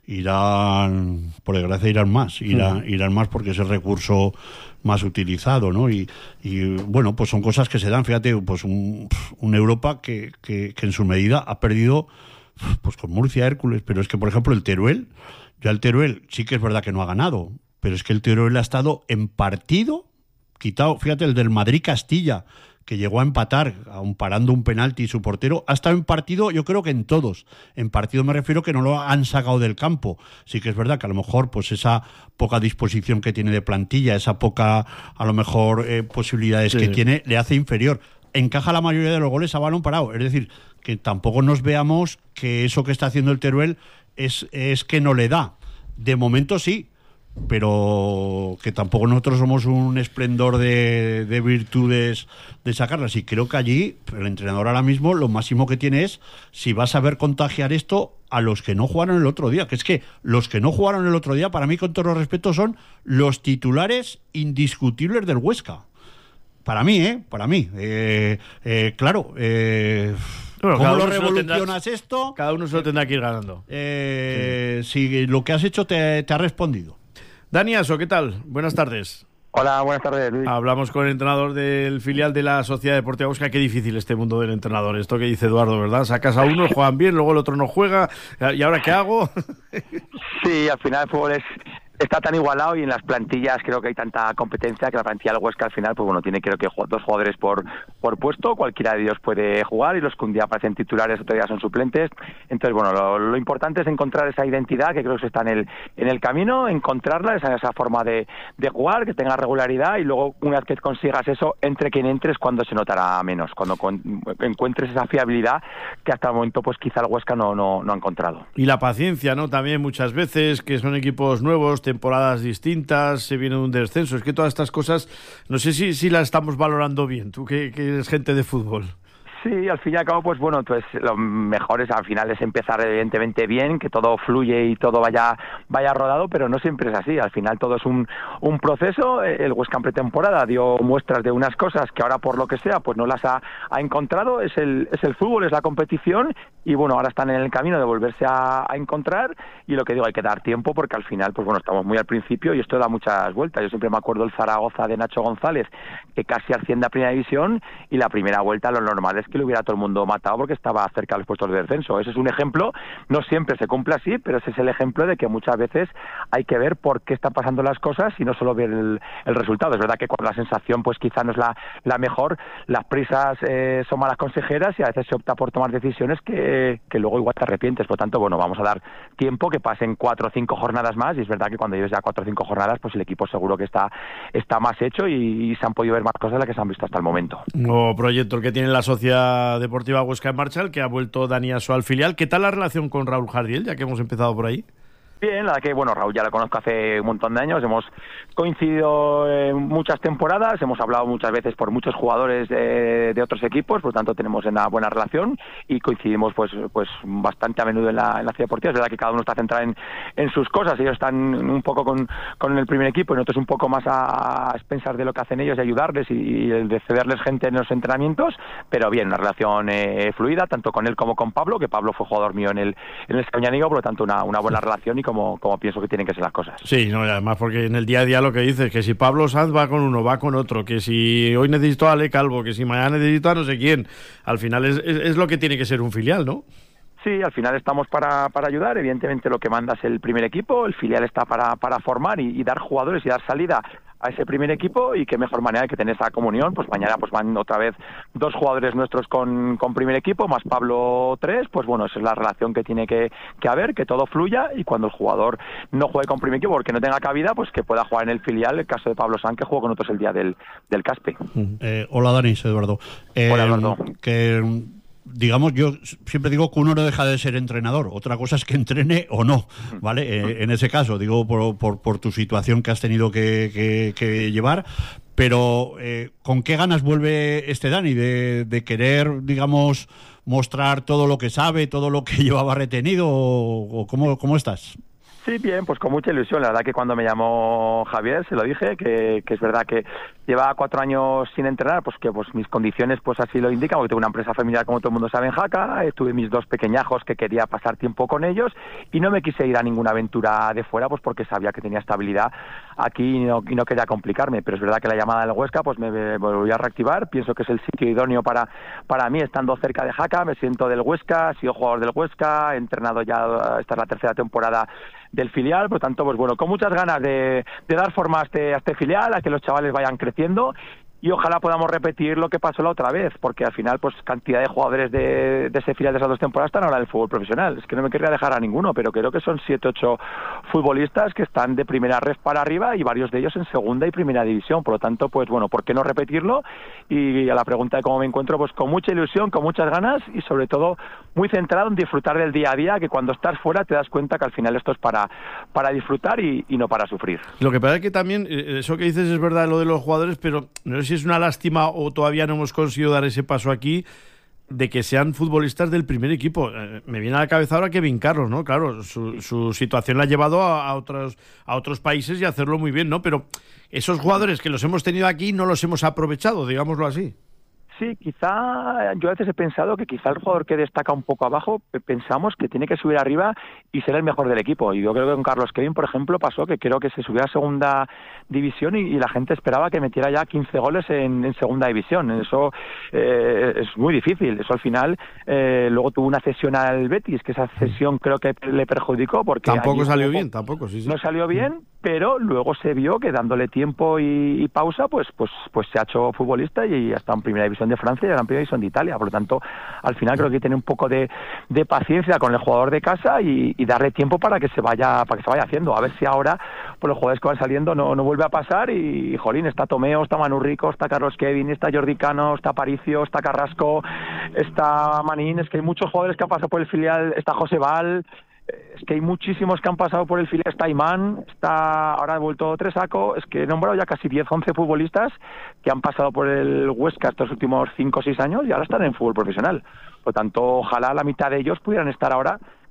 Speaker 6: irán, por desgracia, irán más porque es el recurso más utilizado, ¿no? Y bueno, pues son cosas que se dan. Fíjate, pues un Europa que en su medida ha perdido, pues con Murcia, Hércules, pero es que, por ejemplo, el Teruel sí que es verdad que no ha ganado, pero es que el Teruel ha estado en partido quitado. Fíjate, el del Madrid-Castilla, que llegó a empatar, aun parando un penalti, su portero, ha estado en partido, yo creo que en todos. En partido me refiero que no lo han sacado del campo. Sí que es verdad que a lo mejor pues esa poca disposición que tiene de plantilla, esa poca, a lo mejor, posibilidades que tiene, le hace inferior. Encaja la mayoría de los goles a balón parado. Es decir, que tampoco nos veamos que eso que está haciendo el Teruel es que no le da. De momento sí, pero que tampoco nosotros somos un esplendor de virtudes de sacarlas. Y creo que allí el entrenador ahora mismo lo máximo que tiene es si va a saber contagiar esto a los que no jugaron el otro día. Que es que los que no jugaron el otro día, para mí, con todo respeto, son los titulares indiscutibles del Huesca. Para mí, claro. ¿Cómo lo revolucionas esto?
Speaker 21: Cada uno se lo tendrá que ir ganando.
Speaker 6: Si lo que has hecho te ha respondido.
Speaker 21: Dani Aso, ¿qué tal? Buenas tardes.
Speaker 8: Hola, buenas tardes, Luis.
Speaker 21: Hablamos con el entrenador del filial de la Sociedad Deportiva Huesca. Qué difícil este mundo del entrenador. Esto que dice Eduardo, ¿verdad? Sacas a uno, juegan bien, luego el otro no juega. ¿Y ahora qué hago?
Speaker 8: Sí, al final el fútbol está tan igualado y en las plantillas creo que hay tanta competencia que la plantilla del Huesca al final, pues bueno, tiene creo que 2 jugadores por puesto, cualquiera de ellos puede jugar y los que un día aparecen titulares otro día son suplentes. Entonces, bueno, lo importante es encontrar esa identidad que creo que está en el camino, encontrarla, esa forma de jugar, que tenga regularidad y luego una vez que consigas eso, entre quien entres cuando se notará menos, cuando encuentres esa fiabilidad que hasta el momento pues quizá el Huesca no ha encontrado.
Speaker 21: Y la paciencia, ¿no? También muchas veces que son equipos nuevos, temporadas distintas, se viene un descenso. Es que todas estas cosas, no sé si las estamos valorando bien. Tú que eres gente de fútbol.
Speaker 8: Sí, al fin y al cabo, pues bueno, pues lo mejor es al final es empezar evidentemente bien, que todo fluye y todo vaya vaya rodado, pero no siempre es así. Al final todo es un proceso. El Huesca en pretemporada dio muestras de unas cosas que ahora por lo que sea pues no las ha encontrado. Es el fútbol, es la competición, y bueno, ahora están en el camino de volverse a encontrar, y lo que digo, hay que dar tiempo porque al final pues bueno, estamos muy al principio y esto da muchas vueltas. Yo siempre me acuerdo el Zaragoza de Nacho González, que casi asciende a primera división, y la primera vuelta lo normal es que lo hubiera todo el mundo matado porque estaba cerca de los puestos de descenso. Ese es un ejemplo, no siempre se cumple así, pero ese es el ejemplo de que muchas veces hay que ver por qué están pasando las cosas y no solo ver el resultado. Es verdad que cuando la sensación pues quizá no es la mejor, las prisas son malas consejeras y a veces se opta por tomar decisiones que luego igual te arrepientes. Por lo tanto, bueno, vamos a dar tiempo, que pasen 4 o 5 jornadas más, y es verdad que cuando lleves ya 4 o 5 jornadas, pues el equipo seguro que está más hecho y se han podido ver más cosas de las que se han visto hasta el momento.
Speaker 21: Nuevo proyecto el que tiene la Sociedad Deportiva Huesca en marcha, el que ha vuelto Dani Aso al filial. ¿Qué tal la relación con Raúl Jardiel, ya que hemos empezado por ahí?
Speaker 8: Bien, la verdad que, bueno, Raúl ya lo conozco hace un montón de años, hemos coincidido en muchas temporadas, hemos hablado muchas veces por muchos jugadores de otros equipos, por lo tanto tenemos una buena relación y coincidimos pues bastante a menudo en la ciudad deportiva. Es verdad que cada uno está centrado en sus cosas, ellos están un poco con el primer equipo y nosotros un poco más a expensas de lo que hacen ellos y ayudarles y de cederles gente en los entrenamientos, pero bien, una relación fluida, tanto con él como con Pablo, que Pablo fue jugador mío en el Cañanigo, por lo tanto una buena relación y como pienso que tienen que ser las cosas.
Speaker 21: Sí, no, y además porque en el día a día lo que dices, que si Pablo Sanz va con uno, va con otro, que si hoy necesito a Ale Calvo, que si mañana necesito a no sé quién, al final es lo que tiene que ser un filial, ¿no?
Speaker 8: Sí, al final estamos para ayudar. Evidentemente lo que manda es el primer equipo, el filial está para formar y dar jugadores y dar salida a ese primer equipo, y qué mejor manera que tener esa comunión. Pues mañana pues van otra vez 2 jugadores nuestros con primer equipo, más Pablo 3, pues bueno, esa es la relación que tiene que haber, que todo fluya, y cuando el jugador no juegue con primer equipo porque no tenga cabida, pues que pueda jugar en el filial. El caso de Pablo Sanz, que jugó con nosotros el día del Caspe.
Speaker 6: Hola Dani, soy Eduardo.
Speaker 8: Hola Eduardo.
Speaker 6: Digamos, yo siempre digo que uno no deja de ser entrenador, otra cosa es que entrene o no, ¿vale? En ese caso, digo por tu situación que has tenido que llevar, pero ¿con qué ganas vuelve este Dani de querer, digamos, mostrar todo lo que sabe, todo lo que llevaba retenido, o cómo estás?
Speaker 8: Sí, bien, pues con mucha ilusión. La verdad que cuando me llamó Javier se lo dije, que es verdad que lleva 4 años sin entrenar, pues que pues mis condiciones pues así lo indican, porque tengo una empresa familiar, como todo el mundo sabe, en Jaca, tuve mis 2 pequeñajos que quería pasar tiempo con ellos y no me quise ir a ninguna aventura de fuera, pues porque sabía que tenía estabilidad aquí y no quería complicarme. Pero es verdad que la llamada del Huesca pues me volvió a reactivar. Pienso que es el sitio idóneo para mí, estando cerca de Jaca. Me siento del Huesca, he sido jugador del Huesca, he entrenado ya, esta es la 3ª temporada del filial, por lo tanto, pues bueno, con muchas ganas de dar forma a este filial, a que los chavales vayan creciendo, y ojalá podamos repetir lo que pasó la otra vez, porque al final pues cantidad de jugadores de ese filial de esas 2 temporadas están ahora en el fútbol profesional. Es que no me querría dejar a ninguno, pero creo que son 7 o 8 futbolistas que están de primera red para arriba y varios de ellos en segunda y primera división. Por lo tanto, pues bueno, ¿por qué no repetirlo? Y a la pregunta de cómo me encuentro, pues con mucha ilusión, con muchas ganas y sobre todo muy centrado en disfrutar del día a día, que cuando estás fuera te das cuenta que al final esto es para disfrutar y no para sufrir.
Speaker 21: Lo que pasa es que también, eso que dices es verdad, lo de los jugadores, pero no sé si es una lástima o todavía no hemos conseguido dar ese paso aquí de que sean futbolistas del primer equipo. Me viene a la cabeza ahora Kevin Carlos, ¿no? Claro, su situación la ha llevado a otros países y a hacerlo muy bien, ¿no? Pero esos jugadores que los hemos tenido aquí no los hemos aprovechado, digámoslo así.
Speaker 8: Sí, quizá yo a veces he pensado que quizá el jugador que destaca un poco abajo pensamos que tiene que subir arriba y ser el mejor del equipo. Y yo creo que con Carlos Kevin, por ejemplo, pasó que creo que se subió a segunda división y la gente esperaba que metiera ya 15 goles en segunda división. Eso es muy difícil. Eso al final luego tuvo una cesión al Betis, que esa cesión creo que le perjudicó porque
Speaker 21: tampoco salió bien, tampoco, sí.
Speaker 8: No salió bien, pero luego se vio que dándole tiempo y pausa, pues se ha hecho futbolista y hasta en primera división de Francia y en primera división de Italia. Por lo tanto, al final creo que tiene un poco de paciencia con el jugador de casa y darle tiempo para que se vaya haciendo. A ver si ahora pues los jugadores que van saliendo no vuelve a pasar y jolín, está Tomeo, está Manu Rico, está Carlos Kevin, está Jordi Cano, está Aparicio, está Carrasco, está Manín. Es que hay muchos jugadores que han pasado por el filial, está José Val. Es que hay muchísimos que han pasado por el filial. Está Imán, ahora ha vuelto Tresaco. Es que he nombrado ya casi 10, 11 futbolistas que han pasado por el Huesca estos últimos 5 o 6 años y ahora están en fútbol profesional. Por lo tanto, ojalá la mitad de ellos pudieran estar ahora,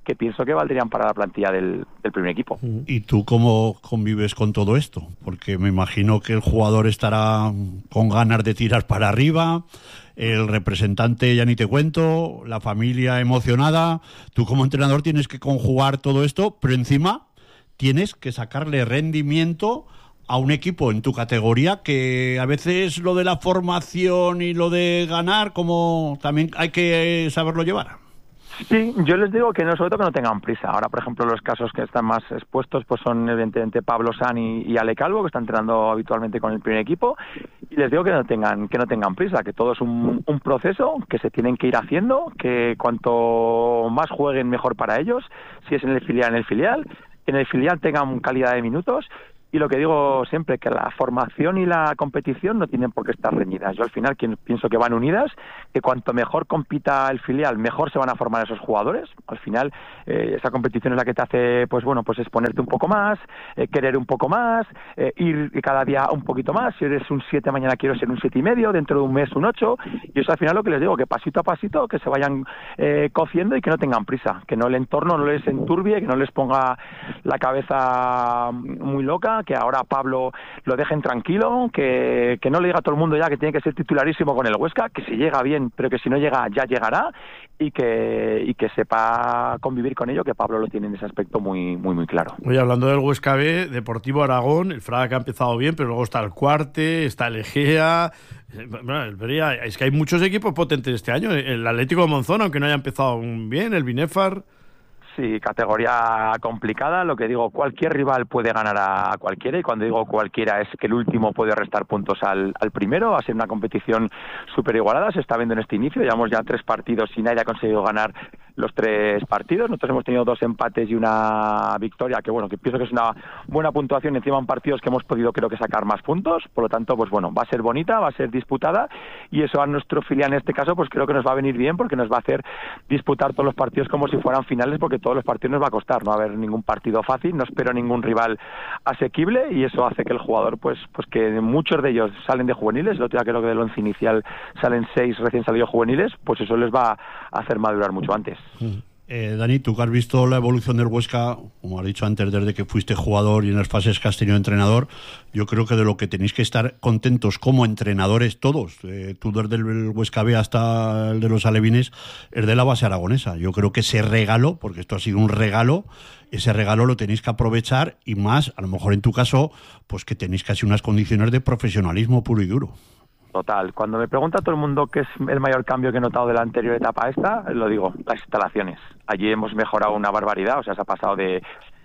Speaker 8: que pienso que valdrían para la plantilla del primer equipo.
Speaker 6: ¿Y tú cómo convives con todo esto? Porque me imagino que el jugador estará con ganas de tirar para arriba, el representante ya ni te cuento, la familia emocionada. Tú como entrenador tienes que conjugar todo esto, pero encima tienes que sacarle rendimiento a un equipo en tu categoría, que a veces lo de la formación y lo de ganar, como también hay que saberlo llevar.
Speaker 8: Sí, yo les digo que no, sobre todo que no tengan prisa. Ahora, por ejemplo, los casos que están más expuestos pues son evidentemente Pablo San y Ale Calvo, que están entrenando habitualmente con el primer equipo, y les digo que no tengan prisa, que todo es un proceso que se tienen que ir haciendo, que cuanto más jueguen mejor para ellos, si es en el filial, que en el filial tengan calidad de minutos. Y lo que digo siempre, que la formación y la competición no tienen por qué estar reñidas. Yo al final pienso que van unidas, que cuanto mejor compita el filial, mejor se van a formar esos jugadores. Al final, esa competición es la que te hace, pues exponerte un poco más, querer un poco más, ir cada día un poquito más. Si eres un 7, mañana quiero ser un 7,5, dentro de un mes un 8. Y eso al final lo que les digo, que pasito a pasito, que se vayan cociendo y que no tengan prisa, que no el entorno no les enturbie, que no les ponga la cabeza muy loca, que ahora Pablo lo dejen tranquilo, que no le diga a todo el mundo ya que tiene que ser titularísimo con el Huesca, que si llega bien, pero que si no llega ya llegará, y que sepa convivir con ello, que Pablo lo tiene en ese aspecto muy muy muy claro.
Speaker 21: Oye, hablando del Huesca B, Deportivo Aragón, el Fraga que ha empezado bien, pero luego está el Cuarte, está el Egea. Bueno, es que hay muchos equipos potentes este año. El Atlético de Monzón, aunque no haya empezado bien, el Binefar.
Speaker 8: Sí, categoría complicada. Lo que digo, cualquier rival puede ganar a cualquiera, y cuando digo cualquiera es que el último puede restar puntos al primero. Va a ser una competición súper igualada, se está viendo en este inicio. Llevamos ya 3 partidos y nadie ha conseguido ganar los 3 partidos. Nosotros hemos tenido 2 empates y una victoria, que pienso que es una buena puntuación encima en partidos que hemos podido, creo que, sacar más puntos. Por lo tanto, va a ser bonita, va a ser disputada, y eso a nuestro filial en este caso creo que nos va a venir bien, porque nos va a hacer disputar todos los partidos como si fueran finales, porque todos los partidos nos va a costar, no va a haber ningún partido fácil, no espero ningún rival asequible, y eso hace que el jugador, pues que muchos de ellos salen de juveniles. El otro día creo que del 11 inicial salen 6 recién salidos juveniles, pues eso les va a hacer madurar mucho antes.
Speaker 6: Dani, tú que has visto la evolución del Huesca, como has dicho antes, desde que fuiste jugador y en las fases que has tenido entrenador, yo creo que de lo que tenéis que estar contentos como entrenadores todos, tú desde el Huesca B hasta el de los alevines, es de la base aragonesa. Yo creo que ese regalo, porque esto ha sido un regalo, ese regalo lo tenéis que aprovechar, y más, a lo mejor en tu caso, pues que tenéis casi unas condiciones de profesionalismo puro y duro.
Speaker 8: Total. Cuando me pregunta todo el mundo qué es el mayor cambio que he notado de la anterior etapa a esta, lo digo, las instalaciones. Allí hemos mejorado una barbaridad, o sea, se ha pasado de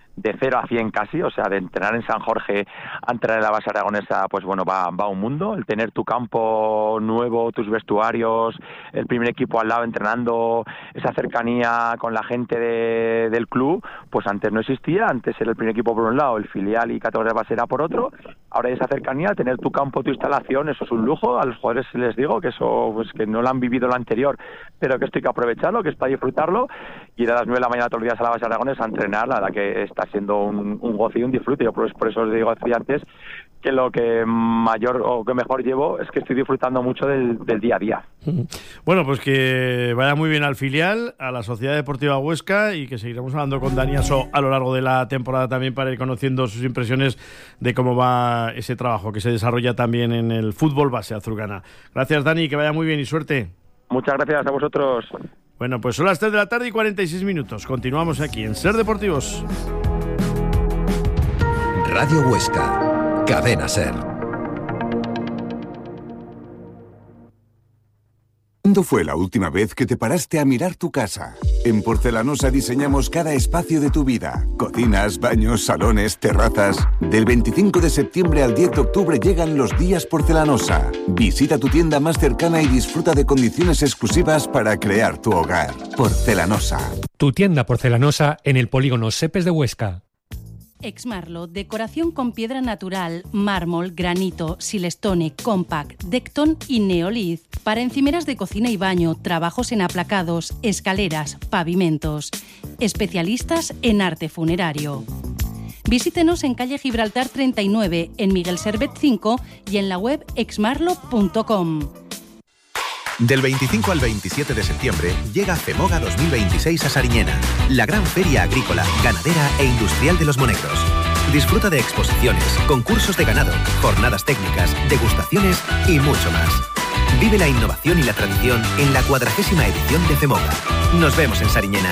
Speaker 8: 0 a 100 casi, o sea, de entrenar en San Jorge a entrenar en la base aragonesa, va un mundo. El tener tu campo nuevo, tus vestuarios, el primer equipo al lado entrenando, esa cercanía con la gente del club, pues antes no existía. Antes era el primer equipo por un lado, el filial y categoría base era por otro. Ahora hay esa cercanía, tener tu campo, tu instalación, eso es un lujo. A los jugadores les digo que eso, que no lo han vivido lo anterior, pero que esto hay que aprovecharlo, que es para disfrutarlo. Ir a las 9 de la mañana todos los días a la base aragonesa a entrenar, la verdad que está siendo un gozo y un disfrute. Yo por eso os digo antes que lo que mayor o que mejor llevo es que estoy disfrutando mucho del día a día.
Speaker 21: Bueno, pues que vaya muy bien al filial, a la Sociedad Deportiva Huesca, y que seguiremos hablando con Dani Aso a lo largo de la temporada también, para ir conociendo sus impresiones de cómo va ese trabajo que se desarrolla también en el fútbol base azulgrana. Gracias, Dani, que vaya muy bien y suerte.
Speaker 8: Muchas gracias a vosotros.
Speaker 21: Bueno, pues son las 3 de la tarde y 46 minutos. Continuamos aquí en Ser Deportivos.
Speaker 13: Radio Huesca, Cadena Ser.
Speaker 9: ¿Cuándo fue la última vez que te paraste a mirar tu casa? En Porcelanosa diseñamos cada espacio de tu vida. Cocinas, baños, salones, terrazas. Del 25 de septiembre al 10 de octubre llegan los días Porcelanosa. Visita tu tienda más cercana y disfruta de condiciones exclusivas para crear tu hogar. Porcelanosa.
Speaker 10: Tu tienda Porcelanosa en el polígono Sepes de Huesca.
Speaker 11: Exmarlo, decoración con piedra natural, mármol, granito, silestone, compact, Decton y Neolith. Para encimeras de cocina y baño, trabajos en aplacados, escaleras, pavimentos. Especialistas en arte funerario. Visítenos en calle Gibraltar 39, en Miguel Servet 5 y en la web exmarlo.com.
Speaker 2: Del 25 al 27 de septiembre llega FEMOGA 2026 a Sariñena, la gran feria agrícola, ganadera e industrial de Los Monegros. Disfruta de exposiciones, concursos de ganado, jornadas técnicas, degustaciones y mucho más. Vive la innovación y la tradición en la 40ª edición de FEMOGA. Nos vemos en Sariñena.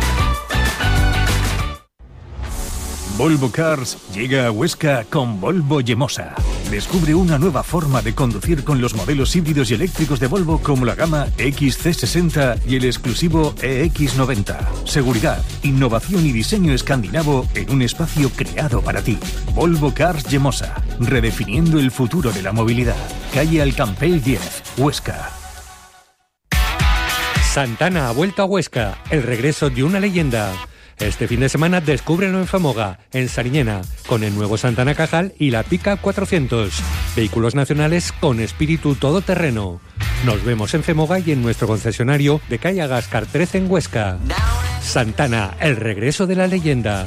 Speaker 14: Volvo Cars llega a Huesca con Volvo Yemosa. Descubre una nueva forma de conducir con los modelos híbridos y eléctricos de Volvo como la gama XC60 y el exclusivo EX90. Seguridad, innovación y diseño escandinavo en un espacio creado para ti. Volvo Cars Yemosa, redefiniendo el futuro de la movilidad. Calle Alcampell 10, Huesca.
Speaker 10: Santana ha vuelto a Huesca, el regreso de una leyenda. Este fin de semana descúbrelo en Femoga, en Sariñena, con el nuevo Santana Cajal y la Pickup 400. Vehículos nacionales con espíritu todoterreno. Nos vemos en Femoga y en nuestro concesionario de calle Agascar 13 en Huesca. Santana, el regreso de la leyenda.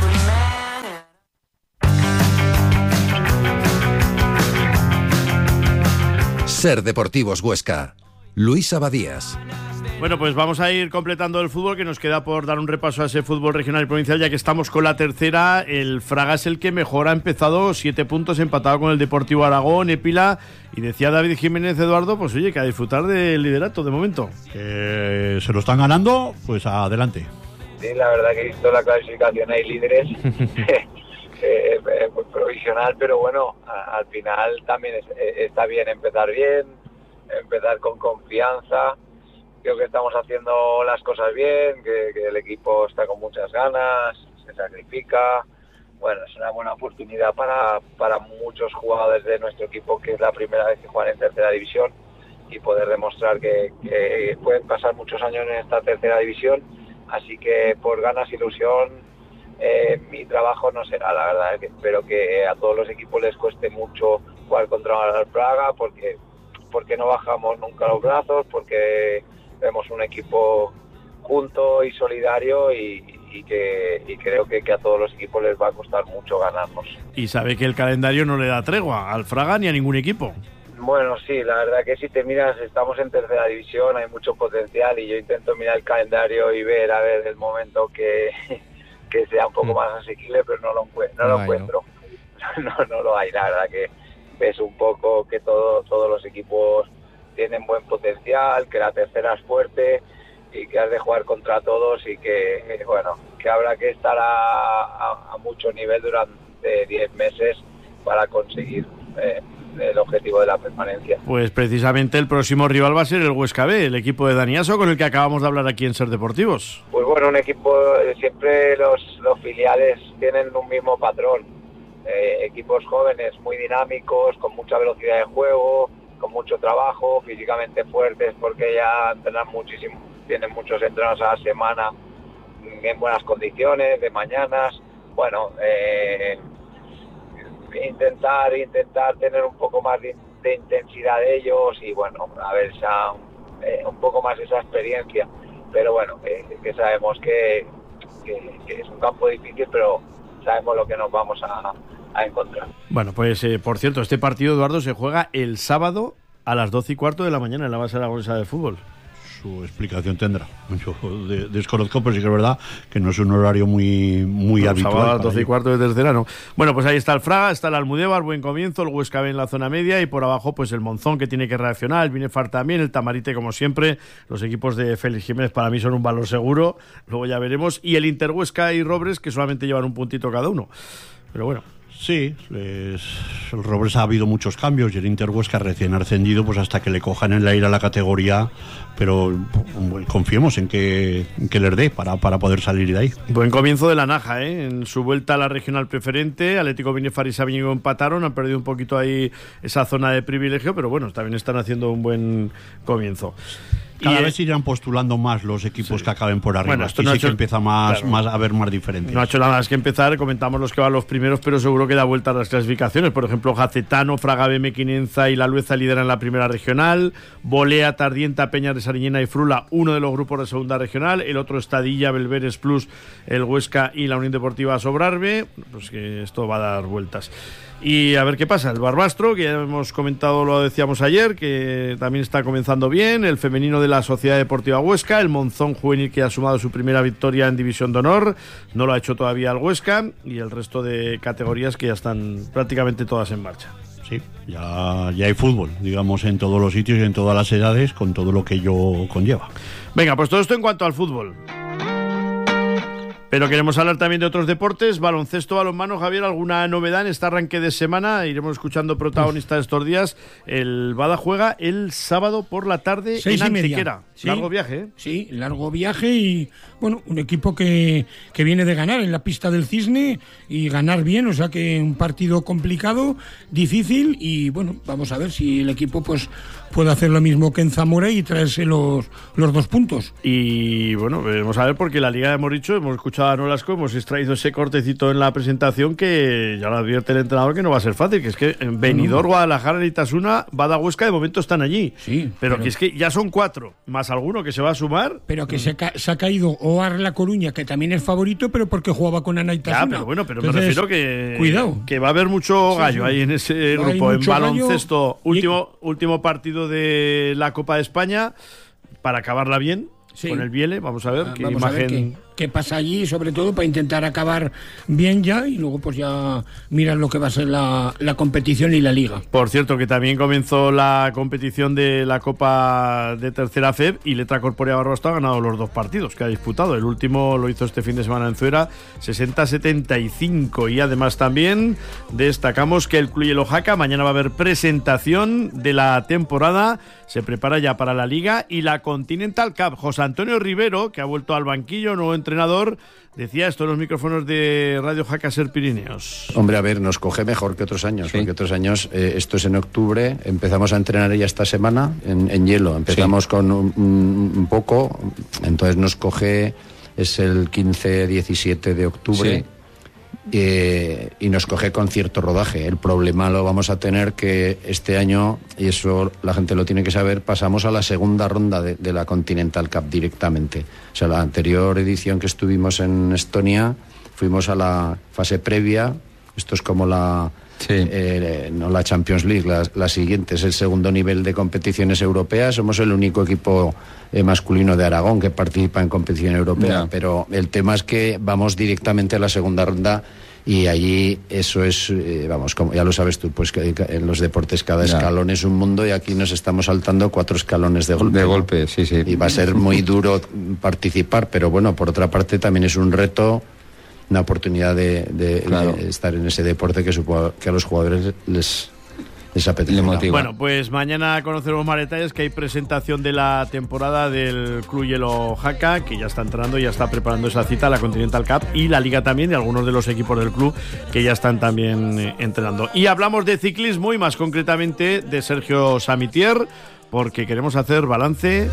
Speaker 13: Ser Deportivos Huesca. Luis Abadías.
Speaker 21: Bueno, pues vamos a ir completando el fútbol, que nos queda por dar un repaso a ese fútbol regional y provincial, ya que estamos con la tercera. El Fraga es el que mejor ha empezado, 7 puntos, empatado con el Deportivo Aragón, Épila, y decía David Jiménez, Eduardo, pues oye, que a disfrutar del liderato de momento.
Speaker 6: Que se lo están ganando, pues adelante.
Speaker 15: Sí, la verdad que he visto la clasificación, hay líderes, pues provisional, pero bueno, al final también está bien, empezar con confianza. Creo que estamos haciendo las cosas bien, que el equipo está con muchas ganas, se sacrifica. Bueno, es una buena oportunidad para muchos jugadores de nuestro equipo, que es la primera vez que juegan en tercera división, y poder demostrar que pueden pasar muchos años en esta tercera división. Así que por ganas e ilusión, mi trabajo no será, la verdad. Que espero que a todos los equipos les cueste mucho jugar contra el Praga, porque no bajamos nunca los brazos, porque vemos un equipo junto y solidario, y creo que a todos los equipos les va a costar mucho ganarnos.
Speaker 21: Y sabe que el calendario no le da tregua al Fraga ni a ningún equipo.
Speaker 15: Bueno, sí, la verdad que si te miras, estamos en tercera división, hay mucho potencial, y yo intento mirar el calendario y ver el momento que sea un poco más asequible, pero no lo encuentro. No lo hay, la verdad que ves un poco que todos los equipos tienen buen potencial, que la tercera es fuerte y que has de jugar contra todos, y que habrá que estar a mucho nivel durante 10 meses para conseguir el objetivo de la permanencia.
Speaker 21: Pues precisamente el próximo rival va a ser el Huesca B, el equipo de Dani Aso, con el que acabamos de hablar aquí en Ser Deportivos.
Speaker 15: Pues bueno, un equipo, siempre los filiales tienen un mismo patrón, equipos jóvenes muy dinámicos, con mucha velocidad de juego, con mucho trabajo, físicamente fuertes, porque ya entrenan muchísimo, tienen muchos entrenos a la semana en buenas condiciones, de mañanas. Bueno, intentar tener un poco más de intensidad de ellos, y bueno, a ver un poco más esa experiencia. Pero bueno, que sabemos que es un campo difícil, pero sabemos lo que nos vamos a encontrar.
Speaker 21: Bueno, pues por cierto, este partido, Eduardo, se juega el sábado a las 12:15 de la mañana en la base aragonesa de fútbol.
Speaker 6: Su explicación tendrá. Yo desconozco, pero sí que es verdad que no es un horario muy habitual.
Speaker 21: Sábado a las 12:15 de tercera, ¿no? Bueno, pues ahí está el Fraga, está el Almudévar, buen comienzo, el Huesca B en la zona media, y por abajo pues el Monzón, que tiene que reaccionar, el Binefar también, el Tamarite como siempre. Los equipos de Félix Jiménez para mí son un valor seguro, luego ya veremos, y el Interhuesca y Robres, que solamente llevan un puntito cada uno. Pero bueno.
Speaker 6: Sí, el Robres ha habido muchos cambios, y el Interhuesca recién ascendido, pues hasta que le cojan en la ira a la categoría, pero confiemos en que les dé para poder salir de ahí.
Speaker 21: Buen comienzo de la Naja, en su vuelta a la regional preferente. Atlético Binefar y Sabiño empataron, han perdido un poquito ahí esa zona de privilegio, pero bueno, también están haciendo un buen comienzo.
Speaker 6: Cada vez irán postulando más los equipos que acaben por arriba.
Speaker 21: Bueno, esto
Speaker 6: aquí
Speaker 21: no
Speaker 6: sí
Speaker 21: ha hecho,
Speaker 6: que empieza más
Speaker 21: claro,
Speaker 6: a haber más diferencias.
Speaker 21: No ha hecho nada más que empezar, comentamos los que van los primeros, pero seguro que da vuelta a las clasificaciones. Por ejemplo, Jacetano, Fraga, Mequinenza y La Lueza lideran la primera regional. Bolea, Tardienta, Peña de Sariñena y Frula, uno de los grupos de segunda regional. El otro Estadilla, Belveres Plus, el Huesca y la Unión Deportiva Sobrarbe. Pues que esto va a dar vueltas. Y a ver qué pasa. El Barbastro, que ya hemos comentado, lo decíamos ayer, que también está comenzando bien. El femenino de la Sociedad Deportiva Huesca. El Monzón juvenil, que ha sumado su primera victoria en División de Honor. No lo ha hecho todavía el Huesca. Y el resto de categorías que ya están prácticamente todas en marcha.
Speaker 6: Sí, ya hay fútbol, digamos, en todos los sitios y en todas las edades, con todo lo que ello conlleva.
Speaker 21: Venga, pues todo esto en cuanto al fútbol. Pero queremos hablar también de otros deportes, baloncesto, balonmano. Javier, ¿alguna novedad en este arranque de semana? Iremos escuchando protagonistas estos días. El Bada juega el sábado por la tarde en Antequera.
Speaker 7: Sí,
Speaker 21: largo viaje, ¿eh?
Speaker 7: Sí, largo viaje y, bueno, un equipo que viene de ganar en la pista del Cisne y ganar bien, o sea que un partido complicado, difícil y, bueno, vamos a ver si el equipo pues puede hacer lo mismo que en Zamora y traerse los 2 puntos.
Speaker 21: Y, bueno, vamos a ver porque la Liga hemos dicho, hemos escuchado a Nolasco, hemos extraído ese cortecito en la presentación que ya lo advierte el entrenador que no va a ser fácil, que es que en Benidorm, Guadalajara y Itasuna, Bada, Huesca de momento están allí.
Speaker 7: Sí,
Speaker 21: pero que es que ya son 4, más alguno que se va a sumar.
Speaker 7: Pero que se ha caído OAR La Coruña, que también es favorito, pero porque jugaba con Ana Itasuna.
Speaker 21: Ya, pero bueno, pero
Speaker 7: entonces,
Speaker 21: me refiero que
Speaker 7: cuidado,
Speaker 21: que va a haber mucho gallo ahí en ese grupo. En baloncesto, último partido de la Copa de España para acabarla bien. Sí. Con el Viele, vamos a ver qué
Speaker 7: vamos
Speaker 21: imagen.
Speaker 7: A ver qué pasa allí, sobre todo para intentar acabar bien ya y luego pues ya mirar lo que va a ser la competición y la liga.
Speaker 21: Por cierto, que también comenzó la competición de la Copa de Tercera FEB y Letra Corpórea Barbastro ha ganado los 2 partidos que ha disputado. El último lo hizo este fin de semana en Zuera, 60-75. Y además también destacamos que el Club Hielo Jaca mañana va a haber presentación de la temporada. Se prepara ya para la Liga y la Continental Cup. José Antonio Rivero, que ha vuelto al banquillo, nuevo entrenador, decía esto en los micrófonos de Radio Jaca Ser Pirineos.
Speaker 16: Hombre, a ver, nos coge mejor que otros años, porque otros años, esto es en octubre, empezamos a entrenar ya esta semana en hielo, empezamos con un poco, entonces nos coge, es el 15-17 de octubre. Y nos coge con cierto rodaje. El problema lo vamos a tener que este año, y eso la gente lo tiene que saber, pasamos a la segunda ronda de la Continental Cup directamente. O sea, la anterior edición que estuvimos en Estonia, fuimos a la fase previa. Esto es como no la Champions League, la siguiente es el segundo nivel de competiciones europeas. Somos el único equipo masculino de Aragón que participa en competición europea, pero el tema es que vamos directamente a la segunda ronda y allí eso es, vamos, como ya lo sabes tú, pues que en los deportes cada escalón es un mundo y aquí nos estamos saltando 4 escalones de golpe.
Speaker 17: De golpe, sí.
Speaker 16: Y va a ser muy duro participar, pero bueno, por otra parte también es un reto, una oportunidad de estar en ese deporte que supongo que a los jugadores les apetece.
Speaker 21: Bueno, pues mañana conoceremos más detalles, que hay presentación de la temporada del Club Hielo Jaca, que ya está entrando y ya está preparando esa cita, la Continental Cup y la Liga también, y algunos de los equipos del club que ya están también entrenando. Y hablamos de ciclismo y más concretamente de Sergio Samitier, porque queremos hacer balance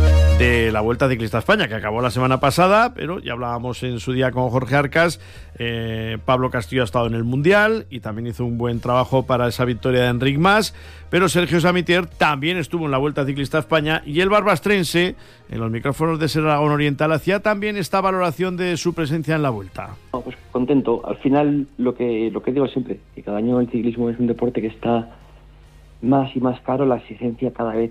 Speaker 21: de la Vuelta Ciclista a España, que acabó la semana pasada, pero ya hablábamos en su día con Jorge Arcas. Pablo Castillo ha estado en el Mundial y también hizo un buen trabajo para esa victoria de Enric Mas, pero Sergio Samitier también estuvo en la Vuelta Ciclista a España y el barbastrense, en los micrófonos de Ser Aragón Oriental, hacía también esta valoración de su presencia en la Vuelta.
Speaker 1: No, pues contento. Al final, lo que digo siempre, que cada año el ciclismo es un deporte que está más y más caro, la exigencia cada vez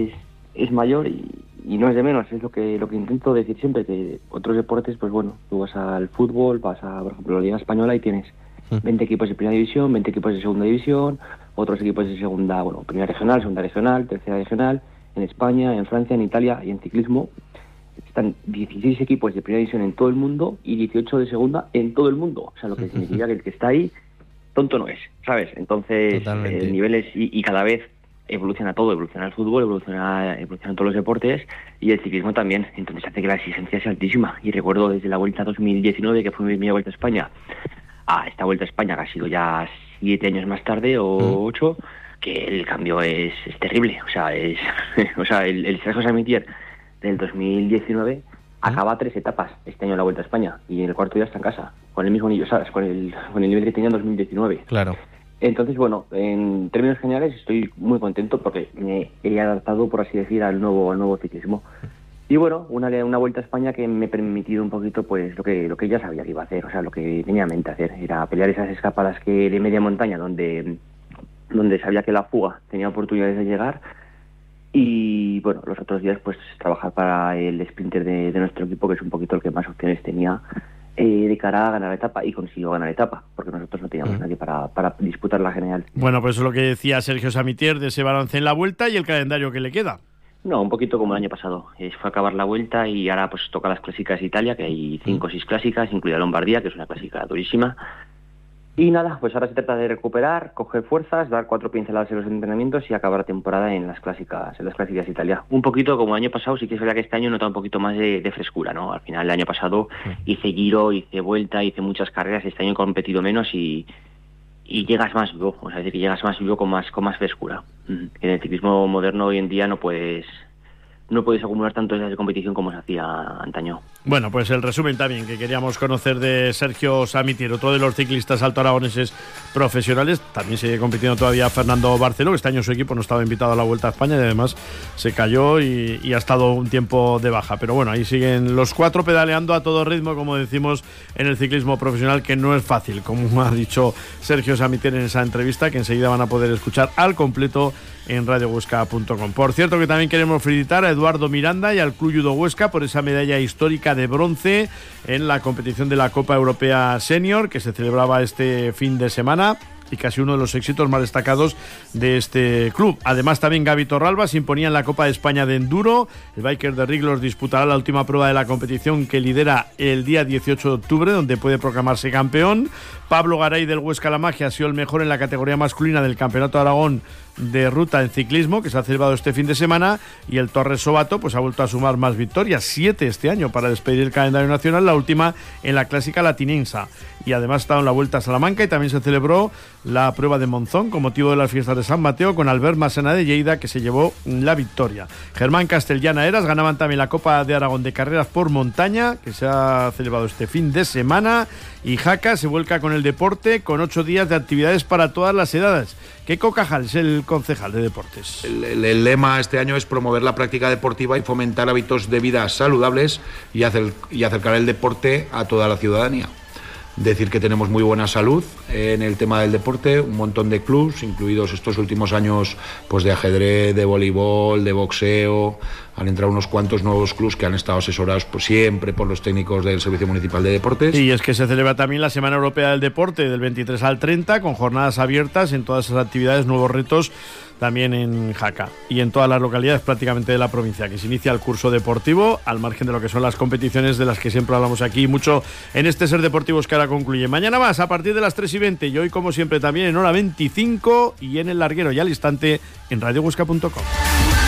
Speaker 1: es mayor y no es de menos, es lo que intento decir siempre, que otros deportes, pues bueno, tú vas al fútbol, vas a, por ejemplo, la Liga Española y tienes 20 equipos de primera división, 20 equipos de segunda división, otros equipos de segunda, bueno, primera regional, segunda regional, tercera regional, en España, en Francia, en Italia y en ciclismo están 16 equipos de primera división en todo el mundo y 18 de segunda en todo el mundo, o sea, lo que significa que el que está ahí tonto no es, ¿sabes? Entonces, niveles y cada vez evoluciona todo, evoluciona el fútbol, evoluciona todos los deportes y el ciclismo también, entonces hace que la exigencia sea altísima. Y recuerdo desde la Vuelta 2019, que fue mi primera Vuelta a España, a esta Vuelta a España, que ha sido ya 7 años más tarde o 8, que el cambio es terrible. O sea, el Sergio Samitier del 2019 acaba 3 etapas este año en la Vuelta a España y en el cuarto día está en casa, con el mismo nivel, ¿sabes? Con el nivel que tenía en 2019.
Speaker 3: Claro.
Speaker 1: Entonces, bueno, en términos generales estoy muy contento porque me he adaptado, por así decir, al nuevo ciclismo. Y bueno, una Vuelta a España que me ha permitido un poquito pues lo que ya sabía que iba a hacer, o sea, lo que tenía en mente hacer, era pelear esas escapadas que de media montaña donde sabía que la fuga tenía oportunidades de llegar. Y bueno, los otros días pues trabajar para el sprinter de nuestro equipo, que es un poquito el que más opciones tenía de cara a ganar la etapa, y consiguió ganar la etapa, porque nosotros no teníamos nadie para disputar la general.
Speaker 21: Bueno, pues eso es lo que decía Sergio Samitier de ese balance en la Vuelta y el calendario que le queda.
Speaker 1: No, un poquito como el año pasado. Fue acabar la Vuelta y ahora pues toca las clásicas de Italia, que hay 5 o 6 clásicas, incluida Lombardía, que es una clásica durísima. Y nada, pues ahora se trata de recuperar, coger fuerzas, dar 4 pinceladas en los entrenamientos y acabar la temporada en las clásicas de Italia. Un poquito como el año pasado, sí que es verdad que este año nota un poquito más de frescura, ¿no? Al final, el año pasado hice Giro, hice Vuelta, hice muchas carreras, este año he competido menos y llegas más vivo, o sea, es decir, que llegas más vivo con más frescura. En el ciclismo moderno hoy en día no puedes acumular tantos días de competición como se hacía antaño.
Speaker 21: Bueno, pues el resumen también que queríamos conocer de Sergio Samitier, otro de los ciclistas altoaragoneses profesionales. También sigue compitiendo todavía Fernando Barceló, que este año su equipo no estaba invitado a la Vuelta a España y además se cayó y ha estado un tiempo de baja. Pero bueno, ahí siguen los 4 pedaleando a todo ritmo, como decimos en el ciclismo profesional, que no es fácil, como ha dicho Sergio Samitier en esa entrevista, que enseguida van a poder escuchar al completo en radiohuesca.com. Por cierto, que también queremos felicitar a Eduardo Miranda y al Club Judo Huesca por esa medalla histórica de bronce en la competición de la Copa Europea Senior, que se celebraba este fin de semana y casi uno de los éxitos más destacados de este club. Además, también Gaby Torralba se imponía en la Copa de España de Enduro. El biker de Riglos disputará la última prueba de la competición, que lidera el día 18 de octubre, donde puede proclamarse campeón. Pablo Garay del Huesca La Magia ha sido el mejor en la categoría masculina del Campeonato de Aragón de ruta en ciclismo, que se ha celebrado este fin de semana, y el Torres Sobato pues ha vuelto a sumar más victorias, 7 este año, para despedir el calendario nacional, la última en la clásica latinensa. Y además ha estado en la Vuelta a Salamanca y también se celebró la prueba de Monzón con motivo de las fiestas de San Mateo, con Albert Massena de Lleida, que se llevó la victoria. Germán Castellana Eras ganaban también la Copa de Aragón de carreras por montaña, que se ha celebrado este fin de semana, y Jaca se vuelca con el deporte con 8 días de actividades para todas las edades. Keiko Cajal es el concejal de deportes.
Speaker 17: El lema este año es promover la práctica deportiva y fomentar hábitos de vida saludables y acercar el deporte a toda la ciudadanía. Decir que tenemos muy buena salud en el tema del deporte, un montón de clubs, incluidos estos últimos años pues de ajedrez, de voleibol, de boxeo. Han entrado unos cuantos nuevos clubs que han estado asesorados siempre por los técnicos del Servicio Municipal de Deportes.
Speaker 21: Y es que se celebra también la Semana Europea del Deporte del 23 al 30, con jornadas abiertas en todas esas actividades, nuevos retos también en Jaca y en todas las localidades prácticamente de la provincia, que se inicia el curso deportivo, al margen de lo que son las competiciones de las que siempre hablamos aquí mucho en este Ser Deportivos, que ahora concluye. Mañana más a partir de las 3:20 y hoy, como siempre, también en hora 25 y en El Larguero y al instante en radiohuesca.com.